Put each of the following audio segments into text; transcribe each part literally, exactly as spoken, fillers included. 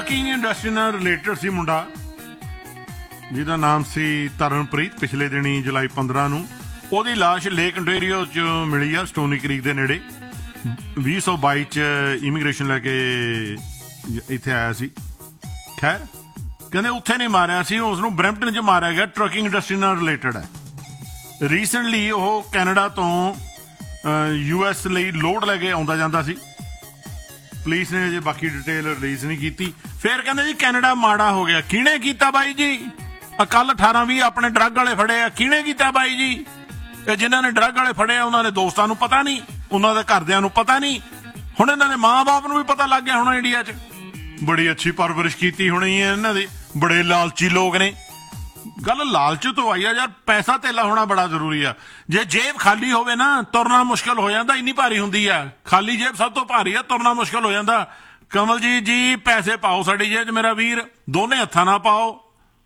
Trucking industry ਨਾਲ related ਸੀ ਮੁੰਡਾ ਜਿਹਦਾ ਨਾਮ ਸੀ ਤਰਨਪ੍ਰੀਤ। ਪਿਛਲੇ ਦਿਨੀ ਜੁਲਾਈ ਪੰਦਰਾਂ ਨੂੰ ਉਹਦੀ ਲਾਸ਼ ਲੇਕ ontario 'ਚ ਮਿਲੀ ਆ, ਸਟੋਨੀ ਕ੍ਰੀਕ ਦੇ ਨੇੜੇ। ਵੀਹ ਸੌ ਬਾਈ 'ਚ ਇਮੀਗ੍ਰੇਸ਼ਨ ਲੈ ਕੇ ਇੱਥੇ ਆਇਆ ਸੀ। ਖੈਰ ਕਹਿੰਦੇ ਉੱਥੇ ਨਹੀਂ ਮਾਰਿਆ ਸੀ, ਉਸਨੂੰ ਬਰੈਂਪਟਨ 'ਚ ਮਾਰਿਆ ਗਿਆ। ਟਰੱਕਿੰਗ ਇੰਡਸਟਰੀ ਨਾਲ ਰਿਲੇਟਡ ਹੈ। ਰੀਸੈਂਟਲੀ ਉਹ ਕੈਨੇਡਾ ਤੋਂ ਯੂ ਐਸ ਲਈ ਲੋਡ ਲੈ ਕੇ ਆਉਂਦਾ ਜਾਂਦਾ ਸੀ। ਪੁਲਿਸ ਨੇ ਅਜੇ ਬਾਕੀ ਡਿਟੇਲ ਰਿਲੀਜ਼ ਨਹੀਂ ਕੀਤੀ। ਫਿਰ ਕਹਿੰਦੇ ਜੀ ਕੈਨੇਡਾ ਮਾੜਾ ਹੋ ਗਿਆ। ਕਿਹਨੇ ਕੀਤਾ ਬਾਈ ਜੀ? ਕੱਲ ਅਠਾਰਾਂ ਵੀਹ ਆਪਣੇ ਡਰੱਗ ਵਾਲੇ ਫੜੇ ਆ। ਕਿਹਨੇ ਕੀਤਾ ਬਾਈ ਜੀ? ਇਹ ਜਿਨ੍ਹਾਂ ਨੇ ਡਰੱਗ ਵਾਲੇ ਫੜੇ ਆ ਉਹਨਾਂ ਦੇ ਦੋਸਤਾਂ ਨੂੰ ਪਤਾ ਨਹੀਂ, ਉਹਨਾਂ ਦੇ ਘਰਦਿਆਂ ਨੂੰ ਪਤਾ ਨਹੀਂ। ਹੁਣ ਇਹਨਾਂ ਦੇ ਮਾਂ ਬਾਪ ਨੂੰ ਵੀ ਪਤਾ ਲੱਗ ਗਿਆ ਹੋਣਾ ਇੰਡੀਆ 'ਚ। ਬੜੀ ਅੱਛੀ ਪਰਵਰਿਸ਼ ਕੀਤੀ ਹੋਣੀ ਹੈ ਇਹਨਾਂ ਦੀ। ਬੜੇ ਲਾਲਚੀ ਲੋਕ ਨੇ। ਗੱਲ ਲਾਲਚ ਤੋਂ ਆਈ ਆ ਯਾਰ। ਪੈਸਾ ਧੇਲਾ ਹੋਣਾ ਬੜਾ ਜ਼ਰੂਰੀ ਆ। ਜੇ ਜੇਬ ਖਾਲੀ ਹੋਵੇ ਨਾ ਤੁਰਨਾ ਮੁਸ਼ਕਿਲ ਹੋ ਜਾਂਦਾ, ਇੰਨੀ ਭਾਰੀ ਹੁੰਦੀ ਆ। ਖਾਲੀ ਜੇਬ ਸਭ ਤੋਂ ਭਾਰੀ ਆ, ਤੁਰਨਾ ਮੁਸ਼ਕਿਲ ਹੋ ਜਾਂਦਾ। ਕਮਲਜੀਤ ਜੀ ਪੈਸੇ ਪਾਓ ਸਾਡੀ ਜੇਬ 'ਚ ਮੇਰਾ ਵੀਰ, ਦੋਨੇ ਹੱਥਾਂ ਨਾਲ ਪਾਓ।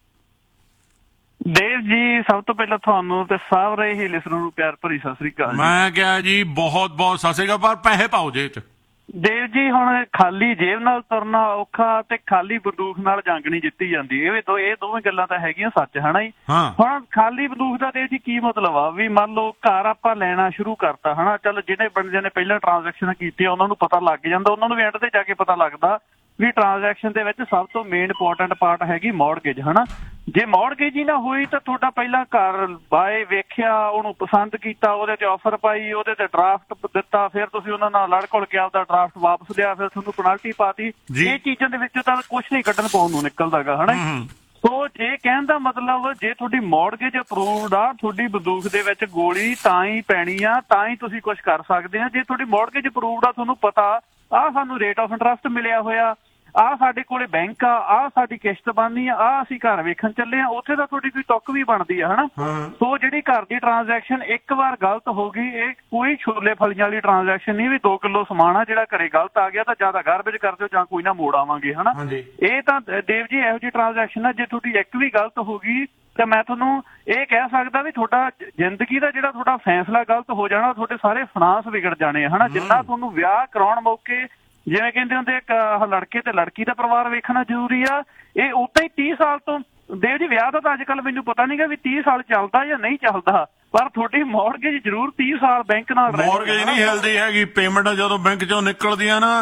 ਦੇਵ ਜੀ ਸਭ ਤੋਂ ਪਹਿਲਾਂ ਤੁਹਾਨੂੰ ਤੇ ਸਾਰੇ ਹੀ ਲਿਸਨਰਾਂ ਨੂੰ ਪਿਆਰ ਭਰੀ ਸਤਿ ਸ੍ਰੀ ਅਕਾਲ। ਮੈਂ ਕਿਹਾ ਜੀ ਬਹੁਤ ਬਹੁਤ ਸਤਿ ਸ੍ਰੀ ਅਕਾਲ, ਪਰ ਪੈਸੇ ਪਾਓ ਜੇਬ 'ਚ। ਦੇਵ ਜੀ ਹੁਣ ਖਾਲੀ ਜੇਬ ਨਾਲ ਤੁਰਨਾ ਔਖਾ ਤੇ ਖਾਲੀ ਬੰਦੂਕ ਨਾਲ ਜੰਗ ਨਹੀਂ ਜਿੱਤੀ ਜਾਂਦੀ। ਇਹ ਦੋ ਇਹ ਦੋਵੇਂ ਗੱਲਾਂ ਤਾਂ ਹੈਗੀਆਂ ਸੱਚ, ਹਨਾ ਜੀ। ਹੁਣ ਖਾਲੀ ਬੰਦੂਕ ਦਾ ਦੇਵ ਜੀ ਕੀ ਮਤਲਬ ਆ? ਵੀ ਮੰਨ ਲਓ ਘਰ ਆਪਾਂ ਲੈਣਾ ਸ਼ੁਰੂ ਕਰਤਾ, ਹਨਾ। ਚਲ ਜਿਹੜੇ ਬੰਦਿਆਂ ਨੇ ਪਹਿਲਾਂ ਟ੍ਰਾਂਜੈਕਸ਼ਨ ਕੀਤੀਆਂ ਉਹਨਾਂ ਨੂੰ ਪਤਾ ਲੱਗ ਜਾਂਦਾ, ਉਹਨਾਂ ਨੂੰ ਵੀ ਐਂਡ ਤੇ ਜਾ ਕੇ ਪਤਾ ਲੱਗਦਾ ਵੀ ਟ੍ਰਾਂਜੈਕਸ਼ਨ ਦੇ ਵਿੱਚ ਸਭ ਤੋਂ ਮੇਨ ਇੰਪੋਰਟੈਂਟ ਪਾਰਟ ਹੈਗੀ ਮੌਰਗੇਜ, ਹਨਾ। ਜੇ ਮੌਰਗੇਜ ਹੀ ਨਾ ਹੋਈ ਤਾਂ ਤੁਹਾਡਾ ਪਹਿਲਾਂ ਘਰ ਬਾਏ ਵੇਖਿਆ, ਉਹਨੂੰ ਪਸੰਦ ਕੀਤਾ, ਉਹਦੇ ਤੇ ਆਫਰ ਪਾਈ, ਉਹਦੇ ਤੇ ਡਰਾਫਟ ਦਿੱਤਾ, ਫਿਰ ਤੁਸੀਂ ਉਹਨਾਂ ਨਾਲ ਲੜ ਘੁਲ ਕੇ ਆਪਦਾ ਡਰਾਫਟ ਵਾਪਸ ਲਿਆ, ਫਿਰ ਤੁਹਾਨੂੰ ਪੈਨਲਟੀ ਪਾਤੀ। ਇਹ ਚੀਜ਼ਾਂ ਦੇ ਵਿੱਚ ਤਾਂ ਕੁਛ ਨਹੀਂ ਕੱਢਣ ਪਾਉਣ ਨੂੰ ਨਿਕਲਦਾਗਾ, ਹਨਾ। ਸੋ ਜੇ ਕਹਿਣ ਦਾ ਮਤਲਬ ਜੇ ਤੁਹਾਡੀ ਮੌਰਗੇਜ ਅਪਰੂਵਡ ਆ, ਤੁਹਾਡੀ ਬੰਦੂਕ ਦੇ ਵਿੱਚ ਗੋਲੀ ਤਾਂ ਹੀ ਪੈਣੀ ਆ, ਤਾਂ ਹੀ ਤੁਸੀਂ ਕੁਛ ਕਰ ਸਕਦੇ ਆ। ਜੇ ਤੁਹਾਡੀ ਮੌਰਗੇਜ ਅਪਰੂਵਡ ਆ, ਤੁਹਾਨੂੰ ਪਤਾ ਆਹ ਸਾਨੂੰ ਰੇਟ ਆਫ ਇੰਟਰਸਟ ਮਿਲਿਆ ਹੋਇਆ, ਆਹ ਸਾਡੇ ਕੋਲੇ ਬੈਂਕ ਆ, ਆਹ ਸਾਡੀ ਕਿਸ਼ਤ ਬਣਨੀ ਆ, ਆਹ ਅਸੀਂ ਘਰ ਵੇਖਣ ਚੱਲੇ ਆ, ਉੱਥੇ ਤਾਂ ਤੁਹਾਡੀ ਕੋਈ ਤੁੱਕ ਵੀ ਬਣਦੀ ਆ, ਹਨਾ। ਸੋ ਜਿਹੜੀ ਘਰ ਦੀ ਟ੍ਰਾਂਜੈਕਸ਼ਨ ਇੱਕ ਵਾਰ ਗਲਤ ਹੋ ਗਈ, ਇਹ ਕੋਈ ਛੋਲੇ ਫਲੀਆਂ ਵਾਲੀ ਟ੍ਰਾਂਜੈਕਸ਼ਨ ਨਹੀਂ ਵੀ ਦੋ ਕਿਲੋ ਸਮਾਨ ਆ ਜਿਹੜਾ ਘਰੇ ਗਲਤ ਆ ਗਿਆ ਤਾਂ ਜਿਆਦਾ ਗਾਰਬੇਜ ਕਰ ਦਿਓ ਜਾਂ ਕੋਈ ਨਾ ਮੋੜ ਆਵਾਂਗੇ, ਹਨਾ। ਇਹ ਤਾਂ ਦੇਵ ਜੀ ਇਹੋ ਜਿਹੀ ਟ੍ਰਾਂਜੈਕਸ਼ਨ ਆ, ਜੇ ਤੁਹਾਡੀ ਇੱਕ ਵੀ ਗਲਤ ਹੋ ਗਈ ਤਾਂ ਮੈਂ ਤੁਹਾਨੂੰ ਇਹ ਕਹਿ ਸਕਦਾ ਵੀ ਤੁਹਾਡਾ ਜ਼ਿੰਦਗੀ ਦਾ ਜਿਹੜਾ ਤੁਹਾਡਾ ਫੈਸਲਾ ਗਲਤ ਹੋ ਜਾਣਾ, ਤੁਹਾਡੇ ਸਾਰੇ ਫਾਈਨਾਂਸ ਵਿਗੜ ਜਾਣੇ ਆ, ਹਨਾ। ਜਿੰਨਾ ਤੁਹਾਨੂੰ ਵਿਆਹ ਕਰਾਉਣ ਮੌਕੇ ਜਿਵੇਂ ਕਹਿੰਦੇ ਹੁੰਦੇ ਇੱਕ ਲੜਕੇ ਤੇ ਲੜਕੀ ਦਾ ਪਰਿਵਾਰ ਵੇਖਣਾ ਜ਼ਰੂਰੀ ਆ, ਇਹ ਉਦਾਂ ਹੀ ਤੀਹ ਸਾਲ ਤੋਂ ਦੇਵ ਜੀ ਵਿਆਹ ਦਾ ਤਾਂ ਅੱਜ ਕੱਲ ਮੈਨੂੰ ਪਤਾ ਨੀਗਾ ਵੀ ਤੀਹ ਸਾਲ ਚੱਲਦਾ ਜਾਂ ਨਹੀਂ ਚੱਲਦਾ, ਪਰ ਤੁਹਾਡੀ ਮੌਰਗੇਜ ਜ਼ਰੂਰ ਤੀਹ ਸਾਲ ਬੈਂਕ ਨਾਲ ਰਹਿ। ਮੌਰਗੇਜ ਨਹੀਂ ਹਿਲਦੀ ਹੈਗੀ। ਪੇਮੈਂਟ ਜਦੋਂ ਬੈਂਕ ਚੋਂ ਨਿਕਲਦੀਆਂ ਨਾ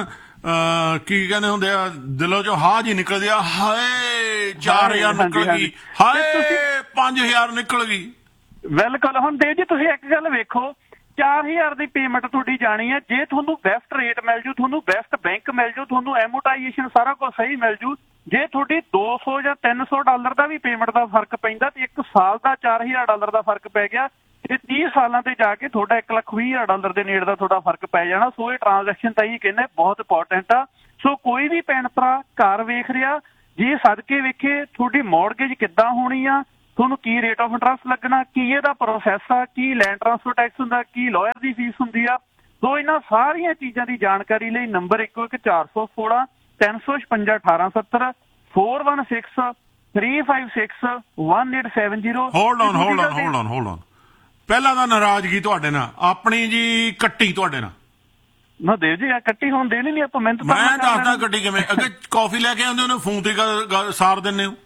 ਕੀ ਕਹਿੰਦੇ ਹੁੰਦੇ ਆ, ਦਿਲੋਂ ਚੋਂ ਹਾਂ ਜੀ ਨਿਕਲਦੀ ਆ, ਹਾਏ ਚਾਰ ਹਜ਼ਾਰ ਨਿਕਲ ਗਈ, ਹਾਏ ਪੰਜ ਹਜ਼ਾਰ ਨਿਕਲ ਗਈ। ਬਿਲਕੁਲ। ਹੁਣ ਦੇਵ ਜੀ ਤੁਸੀਂ ਇੱਕ ਗੱਲ ਵੇਖੋ, ਚਾਰ ਹਜ਼ਾਰ ਦੀ ਪੇਮੈਂਟ ਤੁਹਾਡੀ ਜਾਣੀ ਹੈ। ਜੇ ਤੁਹਾਨੂੰ ਬੈਸਟ ਰੇਟ ਮਿਲ ਜੂ, ਤੁਹਾਨੂੰ ਬੈਸਟ ਬੈਂਕ ਮਿਲ ਜੂ, ਤੁਹਾਨੂੰ ਐਮੋਟਾਈਜੇਸ਼ਨ ਸਾਰਾ ਕੁਝ ਸਹੀ ਮਿਲ ਜੂ, ਜੇ ਤੁਹਾਡੀ ਦੋ ਸੌ ਜਾਂ ਤਿੰਨ ਸੌ ਡਾਲਰ ਦਾ ਵੀ ਪੇਮੈਂਟ ਦਾ ਫਰਕ ਪੈਂਦਾ ਤੇ ਇੱਕ ਸਾਲ ਦਾ ਚਾਰ ਹਜ਼ਾਰ ਡਾਲਰ ਦਾ ਫਰਕ ਪੈ ਗਿਆ, ਤੇ ਤੀਹ ਸਾਲਾਂ ਤੇ ਜਾ ਕੇ ਤੁਹਾਡਾ ਇੱਕ ਲੱਖ ਵੀਹ ਹਜ਼ਾਰ ਡਾਲਰ ਦੇ ਨੇੜੇ ਦਾ ਤੁਹਾਡਾ ਫਰਕ ਪੈ ਜਾਣਾ। ਸੋ ਇਹ ਟ੍ਰਾਂਜੈਕਸ਼ਨ ਤਾਂ ਹੀ ਕਹਿੰਦੇ ਬਹੁਤ ਇੰਪੋਰਟੈਂਟ ਆ। ਸੋ ਕੋਈ ਵੀ ਭੈਣ ਭਰਾ ਘਰ ਵੇਖ ਰਿਹਾ, ਜੇ ਸਦਕੇ ਵੇਖੇ ਤੁਹਾਡੀ ਮੌਰਗੇਜ ਕਿੱਦਾਂ ਹੋਣੀ ਆ, ਤੁਹਾਨੂੰ ਕੀ ਰੇਟ ਆਫ ਇੰਟਰਸਟ ਲੱਗਣਾ, ਕੀ ਇਹਦਾ ਪ੍ਰੋਸੈਸ ਆ, ਕੀ ਲੈਂਡ ਟਰਾਂਸਫਰ ਟੈਕਸ ਹੁੰਦਾ, ਕੀ ਲਾਇਰ ਦੀ ਫੀਸ ਹੁੰਦੀ ਆ। ਸੋ ਇਹਨਾਂ ਸਾਰੀਆਂ ਚੀਜ਼ਾਂ ਦੀ ਜਾਣਕਾਰੀ ਲਈ ਨੰਬਰ ਇੱਕੋ ਇੱਕ ਚਾਰ ਸੌ ਸੋਲਾਂ ਤਿੰਨ ਸੌ ਛਪੰਜਾ ਅਠਾਰਾਂ ਸੱਤਰ four one six three five six one eight seven zero. Hold on hold on hold on hold on ਪਹਿਲਾਂ ਤਾਂ ਨਾਰਾਜ਼ਗੀ ਤੁਹਾਡੇ ਨਾਲ ਆਪਣੀ ਜੀ ਕੱਟੀ ਤੁਹਾਡੇ ਨਾਲ ਨਾ ਦੇਵ ਜੀ, ਕੱਟੀ ਹੁਣ ਦੇਣੀ ਨਹੀਂ ਆਪਾਂ। ਮਿਹਨਤ ਮੈਂ ਦੱਸਦਾ ਕੱਟੀ ਕਿਵੇਂ। ਅੱਗੇ ਕਾਫੀ ਲੈ ਕੇ ਆਉਂਦੇ ਉਹਨੇ ਫੋਨ ਤੇ ਸਾਰ ਦਿੰਦੇ ਹੋ।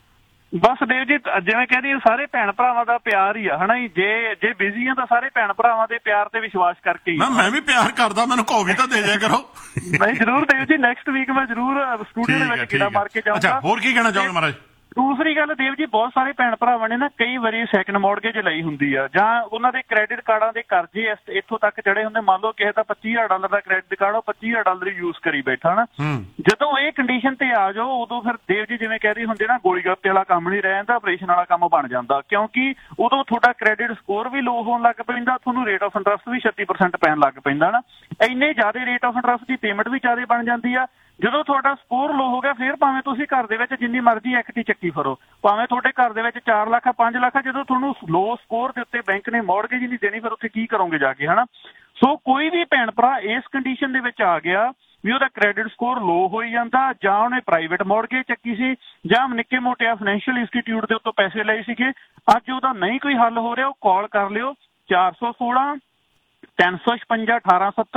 ਬਸ ਦੇਵ ਜੀ ਜਿਵੇਂ ਕਹਿੰਦੀ ਸਾਰੇ ਭੈਣ ਭਰਾਵਾਂ ਦਾ ਪਿਆਰ ਹੀ ਆ, ਹਨਾ ਜੀ। ਜੇ ਜੇ ਬਿਜ਼ੀ ਆ ਤਾਂ ਸਾਰੇ ਭੈਣ ਭਰਾਵਾਂ ਦੇ ਪਿਆਰ ਤੇ ਵਿਸ਼ਵਾਸ ਕਰਕੇ ਹੀ। ਮੈਂ ਵੀ ਪਿਆਰ ਕਰਦਾ, ਮੈਨੂੰ ਕਾਫੀ ਤਾਂ ਦੇ ਦਿਆ ਕਰੋ। ਨਹੀਂ ਜ਼ਰੂਰ ਦੇਵ ਜੀ, ਨੈਕਸਟ ਵੀਕ ਮੈਂ ਜ਼ਰੂਰ ਸਟੂਡੀਓ ਦੇ ਵਿੱਚ ਕੀੜਾ ਮਾਰ ਕੇ ਜਾਊਂਗਾ। ਹੋਰ ਕੀ ਕਹਿਣਾ ਚਾਹੋਗੇ ਮਹਾਰਾਜ? ਦੂਸਰੀ ਗੱਲ ਦੇਵ ਜੀ, ਬਹੁਤ ਸਾਰੇ ਭੈਣ ਭਰਾਵਾਂ ਨੇ ਨਾ ਕਈ ਵਾਰੀ ਸੈਕਿੰਡ ਮੌਰਗੇਜ ਲਈ ਹੁੰਦੀ ਆ, ਜਾਂ ਉਹਨਾਂ ਦੇ ਕ੍ਰੈਡਿਟ ਕਾਰਡਾਂ ਦੇ ਕਰਜ਼ੇ ਇੱਥੋਂ ਤੱਕ ਚੜੇ ਹੁੰਦੇ। ਮੰਨ ਲਓ ਕਿਸੇ ਦਾ ਪੱਚੀ ਹਜ਼ਾਰ ਡਾਲਰ ਦਾ ਕ੍ਰੈਡਿਟ ਕਾਰਡ, ਉਹ ਪੱਚੀ ਹਜ਼ਾਰ ਡਾਲਰ ਯੂਜ਼ ਕਰੀ ਬੈਠਾ ਨਾ। ਜਦੋਂ ਇਹ ਕੰਡੀਸ਼ਨ ਤੇ ਆ ਜਾਓ, ਉਦੋਂ ਫਿਰ ਦੇਵ ਜੀ ਜਿਵੇਂ ਕਹਿ ਰਹੀ ਹੁੰਦੇ ਨਾ, ਗੋਲੀ ਗੱਪੇ ਵਾਲਾ ਕੰਮ ਨਹੀਂ ਰਹਿ ਜਾਂਦਾ, ਆਪਰੇਸ਼ਨ ਵਾਲਾ ਕੰਮ ਬਣ ਜਾਂਦਾ। ਕਿਉਂਕਿ ਉਦੋਂ ਤੁਹਾਡਾ ਕ੍ਰੈਡਿਟ ਸਕੋਰ ਵੀ ਲੋ ਹੋਣ ਲੱਗ ਪੈਂਦਾ, ਤੁਹਾਨੂੰ ਰੇਟ ਆਫ ਇੰਟਰਸਟ ਵੀ ਛੱਤੀ ਪਰਸੈਂਟ ਪੈਣ ਲੱਗ ਪੈਂਦਾ ਨਾ। ਇੰਨੇ ਜ਼ਿਆਦਾ rate of interest the payment ਵੀ ਜ਼ਿਆਦਾ ਬਣ ਜਾਂਦੀ ਆ। ਜਦੋਂ ਤੁਹਾਡਾ ਸਕੋਰ ਲੋ ਹੋ ਗਿਆ, ਫਿਰ ਭਾਵੇਂ ਤੁਸੀਂ ਘਰ ਦੇ ਵਿੱਚ ਜਿੰਨੀ ਮਰਜ਼ੀ ਐਕਟੀ ਚੱਕੀ ਫਿਰੋ, ਭਾਵੇਂ ਤੁਹਾਡੇ ਘਰ ਦੇ ਵਿੱਚ ਚਾਰ ਲੱਖ ਪੰਜ ਲੱਖ, ਜਦੋਂ ਤੁਹਾਨੂੰ ਲੋ ਸਕੋਰ ਦੇ ਉੱਤੇ ਬੈਂਕ ਨੇ ਮੌਰਗੇਜ ਨਹੀਂ ਦੇਣੀ, ਫਿਰ ਉੱਥੇ ਕੀ ਕਰੋਗੇ ਜਾ ਕੇ, ਹਨਾ। ਸੋ ਕੋਈ ਵੀ ਭੈਣ ਭਰਾ ਇਸ ਕੰਡੀਸ਼ਨ ਦੇ ਵਿੱਚ ਆ ਗਿਆ ਵੀ ਉਹਦਾ ਕ੍ਰੈਡਿਟ ਸਕੋਰ ਲੋ ਹੋਈ ਜਾਂਦਾ, ਜਾਂ ਉਹਨੇ ਪ੍ਰਾਈਵੇਟ ਮੌਰਗੇਜ ਚੱਕੀ ਸੀ, ਜਾਂ ਨਿੱਕੇ ਮੋਟੇ ਫਾਈਨੈਂਸ਼ੀਅਲ ਇੰਸਟੀਟਿਊਟ ਦੇ ਉੱਤੋਂ ਪੈਸੇ ਲਏ ਸੀਗੇ, ਅੱਜ ਉਹਦਾ ਨਹੀਂ ਕੋਈ ਹੱਲ ਹੋ ਰਿਹਾ, ਉਹ ਕਾਲ ਕਰ ਲਿਓ ਚਾਰ ਸੌ ਸੋਲਾਂ ਤਿੰਨ ਸੌ ਛਪੰਜਾ ਅਠਾਰਾਂ ਸੱਤਰ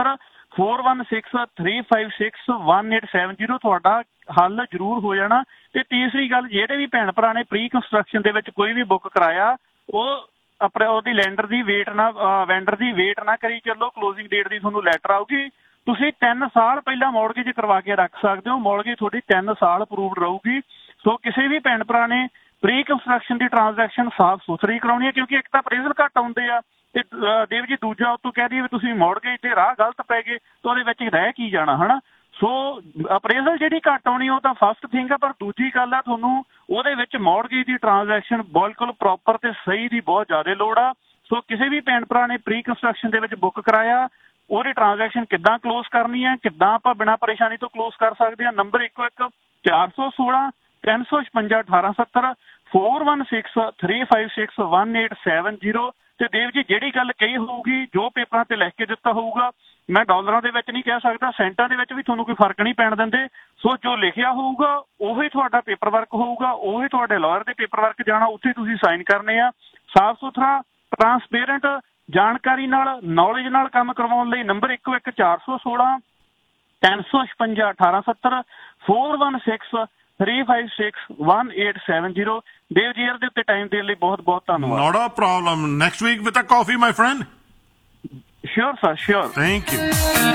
four one six three five six one eight seven zero ਤੁਹਾਡਾ ਹੱਲ ਜ਼ਰੂਰ ਹੋ ਜਾਣਾ। ਤੇ ਤੀਸਰੀ ਗੱਲ, ਜਿਹੜੇ ਵੀ ਭੈਣ ਭਰਾ ਨੇ ਪ੍ਰੀ ਕੰਸਟਰਕਸ਼ਨ ਦੇ ਵਿੱਚ ਕੋਈ ਵੀ ਬੁੱਕ ਕਰਾਇਆ, ਉਹ ਆਪਣੇ ਉਹਦੀ ਲੈਂਡਰ ਦੀ ਵੇਟ ਨਾ ਵੈਂਡਰ ਦੀ ਵੇਟ ਨਾ ਕਰੀ ਚੱਲੋ। ਕਲੋਜ਼ਿੰਗ ਡੇਟ ਦੀ ਤੁਹਾਨੂੰ ਲੈਟਰ ਆਊਗੀ। ਤੁਸੀਂ ਤਿੰਨ ਸਾਲ ਪਹਿਲਾਂ ਮੌਰਗੇਜ ਕਰਵਾ ਕੇ ਰੱਖ ਸਕਦੇ ਹੋ। ਮੌਰਗੇਜ ਤੁਹਾਡੀ ਤਿੰਨ ਸਾਲ ਅਪਰੂਵਡ ਰਹੂਗੀ। ਸੋ ਕਿਸੇ ਵੀ ਭੈਣ ਭਰਾ ਨੇ ਪ੍ਰੀ ਕੰਸਟਰਕਸ਼ਨ ਦੀ ਟ੍ਰਾਂਜੈਕਸ਼ਨ ਸਾਫ਼ ਸੁਥਰੀ ਕਰਾਉਣੀ ਹੈ, ਕਿਉਂਕਿ ਇੱਕ ਤਾਂ ਅਪਰੇਜ਼ਲ ਘੱਟ ਆਉਂਦੇ ਆ ਤੇ ਦੇਵ ਜੀ ਦੂਜਾ ਉੱਤੋਂ ਕਹਿ ਦਈਏ ਵੀ ਤੁਸੀਂ ਮੌਰਗੇਜ ਤੇ ਰਾਹ ਗਲਤ ਪੈ ਗਏ ਤਾਂ ਉਹਦੇ ਵਿੱਚ ਰਹਿ ਕੀ ਜਾਣਾ ਹਨਾ। ਸੋ ਅਪਰੇਜ਼ਲ ਜਿਹੜੀ ਘੱਟ ਆਉਣੀ ਉਹ ਤਾਂ ਫਸਟ ਥਿੰਗ ਆ, ਪਰ ਦੂਜੀ ਗੱਲ ਆ ਤੁਹਾਨੂੰ ਉਹਦੇ ਵਿੱਚ ਮੌਰਗੇਜ ਦੀ ਟ੍ਰਾਂਜੈਕਸ਼ਨ ਬਿਲਕੁਲ ਪ੍ਰੋਪਰ ਤੇ ਸਹੀ ਦੀ ਬਹੁਤ ਜ਼ਿਆਦਾ ਲੋੜ ਆ। ਸੋ ਕਿਸੇ ਵੀ ਭੈਣ ਭਰਾ ਨੇ ਪ੍ਰੀ ਕੰਸਟਰਕਸ਼ਨ ਦੇ ਵਿੱਚ ਬੁੱਕ ਕਰਾਇਆ, ਉਹਦੀ ਟ੍ਰਾਂਜੈਕਸ਼ਨ ਕਿੱਦਾਂ ਕਲੋਜ਼ ਕਰਨੀ ਹੈ, ਕਿੱਦਾਂ ਆਪਾਂ ਬਿਨਾਂ ਪਰੇਸ਼ਾਨੀ ਤੋਂ ਕਲੋਜ਼ ਕਰ ਸਕਦੇ ਹਾਂ। ਨੰਬਰ ਇੱਕੋ ਇੱਕ ਚਾਰ ਸੌ ਸੋਲਾਂ ਤਿੰਨ ਸੌ ਛਪੰਜਾ ਅਠਾਰਾਂ ਸੱਤਰ four one six three five six one eight seven zero. ਤੇ ਦੇਵ ਜੀ ਜਿਹੜੀ ਗੱਲ ਕਹੀ ਹੋਊਗੀ, ਜੋ ਪੇਪਰਾਂ ਤੇ ਲਿਖ ਕੇ ਦਿੱਤਾ ਹੋਊਗਾ, ਮੈਂ ਡਾਲਰਾਂ ਦੇ ਵਿੱਚ ਨਹੀਂ ਕਹਿ ਸਕਦਾ, ਸੈਂਟਾਂ ਦੇ ਵਿੱਚ ਵੀ ਤੁਹਾਨੂੰ ਕੋਈ ਫਰਕ ਨਹੀਂ ਪੈਣ ਦਿੰਦੇ। ਸੋ ਜੋ ਲਿਖਿਆ ਹੋਊਗਾ ਉਹੀ ਤੁਹਾਡਾ ਪੇਪਰ ਵਰਕ ਹੋਊਗਾ, ਉਹੀ ਤੁਹਾਡੇ ਲਾਇਰ ਦੇ ਪੇਪਰ ਵਰਕ ਜਾਣਾ, ਉੱਥੇ ਤੁਸੀਂ ਸਾਈਨ ਕਰਨੇ ਆ। ਸਾਫ਼ ਸੁਥਰਾ ਟਰਾਂਸਪੇਰੈਂਟ ਜਾਣਕਾਰੀ ਨਾਲ ਨੌਲੇਜ ਨਾਲ ਕੰਮ ਕਰਵਾਉਣ ਲਈ ਨੰਬਰ ਇੱਕੋ ਇੱਕ ਚਾਰ ਸੌ ਸੋਲਾਂ ਤਿੰਨ ਸੌ ਛਪੰਜਾ ਅਠਾਰਾਂ ਸੱਤਰ four one six three five six one eight seven zero. Dev ji ਦੇ ਉੱਤੇ ਟਾਈਮ ਦੇਣ ਲਈ ਬਹੁਤ ਬਹੁਤ ਧੰਨਵਾਦ। Not a problem. Next week with a coffee, my friend. Sure, sir. Sure. Thank you.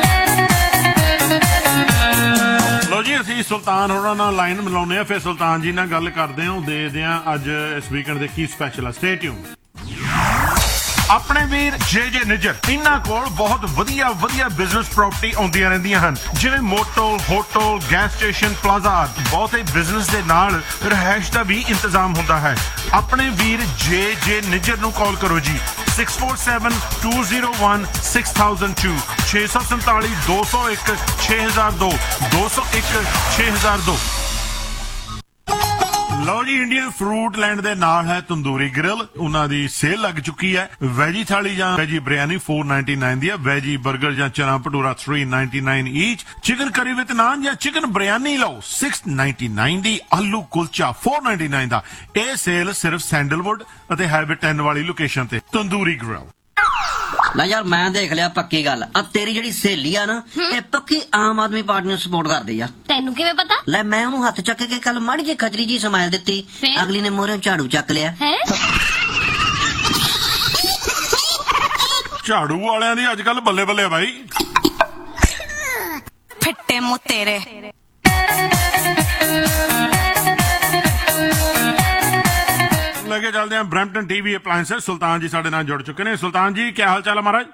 ਲੋ ਜੀ ਅਸੀਂ ਸੁਲਤਾਨ ਹੋਰਾਂ ਨਾਲ ਲਾਈਨ ਮਿਲਾਉਂਦੇ ਆ, ਫਿਰ ਸੁਲਤਾਨ ਜੀ ਨਾਲ ਗੱਲ ਕਰਦੇ ਹਾਂ, ਦੇਖਦੇ ਹਾਂ ਅੱਜ ਇਸ ਵੀਕਐਂਡ ਦੇ ਕੀ ਸਪੈਸ਼ਲ ਆ। Stay tune. ਆਪਣੇ ਵੀਰ ਜੇ ਜੇ ਨਿੱਜਰ, ਇਹਨਾਂ ਕੋਲ ਬਹੁਤ ਵਧੀਆ ਵਧੀਆ ਬਿਜ਼ਨਸ ਪ੍ਰਾਪਰਟੀ ਆਉਂਦੀਆਂ ਰਹਿੰਦੀਆਂ ਹਨ, ਜਿਵੇਂ motel, hotel, gas station, plaza. ਬਹੁਤੇ ਬਿਜ਼ਨਸ ਦੇ ਨਾਲ ਰਿਹਾਇਸ਼ ਦਾ ਵੀ ਇੰਤਜ਼ਾਮ ਹੁੰਦਾ ਹੈ। ਆਪਣੇ ਵੀਰ ਜੇ ਜੇ ਨਿੱਜਰ ਨੂੰ ਕਾਲ ਕਰੋ G six four seven two zero one six thousand to ਛੇ ਸੌ ਸੰਤਾਲੀ ਦੋ ਸੌ ਇੱਕ ਛੇ ਹਜ਼ਾਰ ਦੋ ਦੋ ਸੌ ਇੱਕ ਛੇ ਹਜ਼ਾਰ ਦੋ। ਲਓ ਜੀ, ਇੰਡੀਅਨ ਫਰੂਟ ਲੈਂਡ ਦੇ ਨਾਲ ਹੈ ਤੰਦੂਰੀ ਗ੍ਰਿਲ। ਉਹਨਾਂ ਦੀ ਸੇਲ ਲੱਗ ਚੁੱਕੀ ਹੈ। ਵੈਜੀ ਥਾਲੀ ਜਾਂ ਵੈਜੀ ਬਿਰਿਆਨੀ ਚਾਰ ਸੌ ਨਿਨਆਨਵੇਂ ਦੀ ਹੈ। ਵੈਜੀ 버ਗਰ ਜਾਂ ਚਨਾ ਭਟੂਰਾ ਤਿੰਨ ਸੌ ਨਿਨਆਨਵੇਂ ਈਚ। ਚਿਕਨ ਕਰੀ ਵਿਦ ਨਾਨ ਜਾਂ ਚਿਕਨ ਬਿਰਿਆਨੀ ਲਓ ਛੇ ਸੌ ਨਿਨਆਨਵੇਂ ਦੀ। ਆਲੂ ਕੁਲਚਾ ਚਾਰ ਸੌ ਨਿਨਆਨਵੇਂ ਦਾ। ਇਹ ਸੇਲ ਸਿਰਫ ਸੈਂਡਲਵੁੱਡ ਅਤੇ ਹੈਬਿਟ ਟੈਨ ਵਾਲੀ ਲੋਕੇਸ਼ਨ ਤੇ। ਤੰਦੂਰੀ ਗ੍ਰਿਲ। ਨਾ ਯਾਰ ਮੈਂ ਦੇਖ ਲਿਆ, ਪੱਕੀ ਗੱਲ ਆ ਤੇਰੀ ਜਿਹੜੀ ਸਹੇਲੀ ਆ ਨਾ, ਇਹ ਪੱਕੀ ਆਮ ਆਦਮੀ ਪਾਰਟੀ ਨੂੰ ਸਪੋਰਟ ਕਰਦੀ ਆ। ਤੈਨੂੰ ਕਿਵੇਂ ਪਤਾ? ਲੈ ਮੈਂ ਉਹਨੂੰ ਹੱਥ ਚੱਕ ਕੇ ਕੱਲ ਮਾੜੀ ਜਿਹੀ ਖਜਰੀ ਜੀ ਸਮਾਈਲ ਦਿੱਤੀ, ਅਗਲੀ ਨੇ ਮੋਹਰੇ ਝਾੜੂ ਚੱਕ ਲਿਆ। ਹੈ ਝਾੜੂ ਵਾਲਿਆਂ ਦੀ ਅੱਜ ਕੱਲ ਬੱਲੇ ਬੱਲੇ ਬਾਈ। ਫਿੱਟੇ ਮੂੰਹ ਤੇਰੇ। ਲੈ ਕੇ ਚੱਲਦੇ ਹਾਂ ਬਰੈਂਪਟਨ ਟੀਵੀ ਅਪਲਾਇੰਸਸ। ਸੁਲਤਾਨ ਜੀ ਸਾਡੇ ਨਾਲ ਜੁੜ ਚੁੱਕੇ ਨੇ। ਸੁਲਤਾਨ ਜੀ ਕੀ ਹਾਲ ਚਾਲ ਹੈ ਮਹਾਰਾਜ?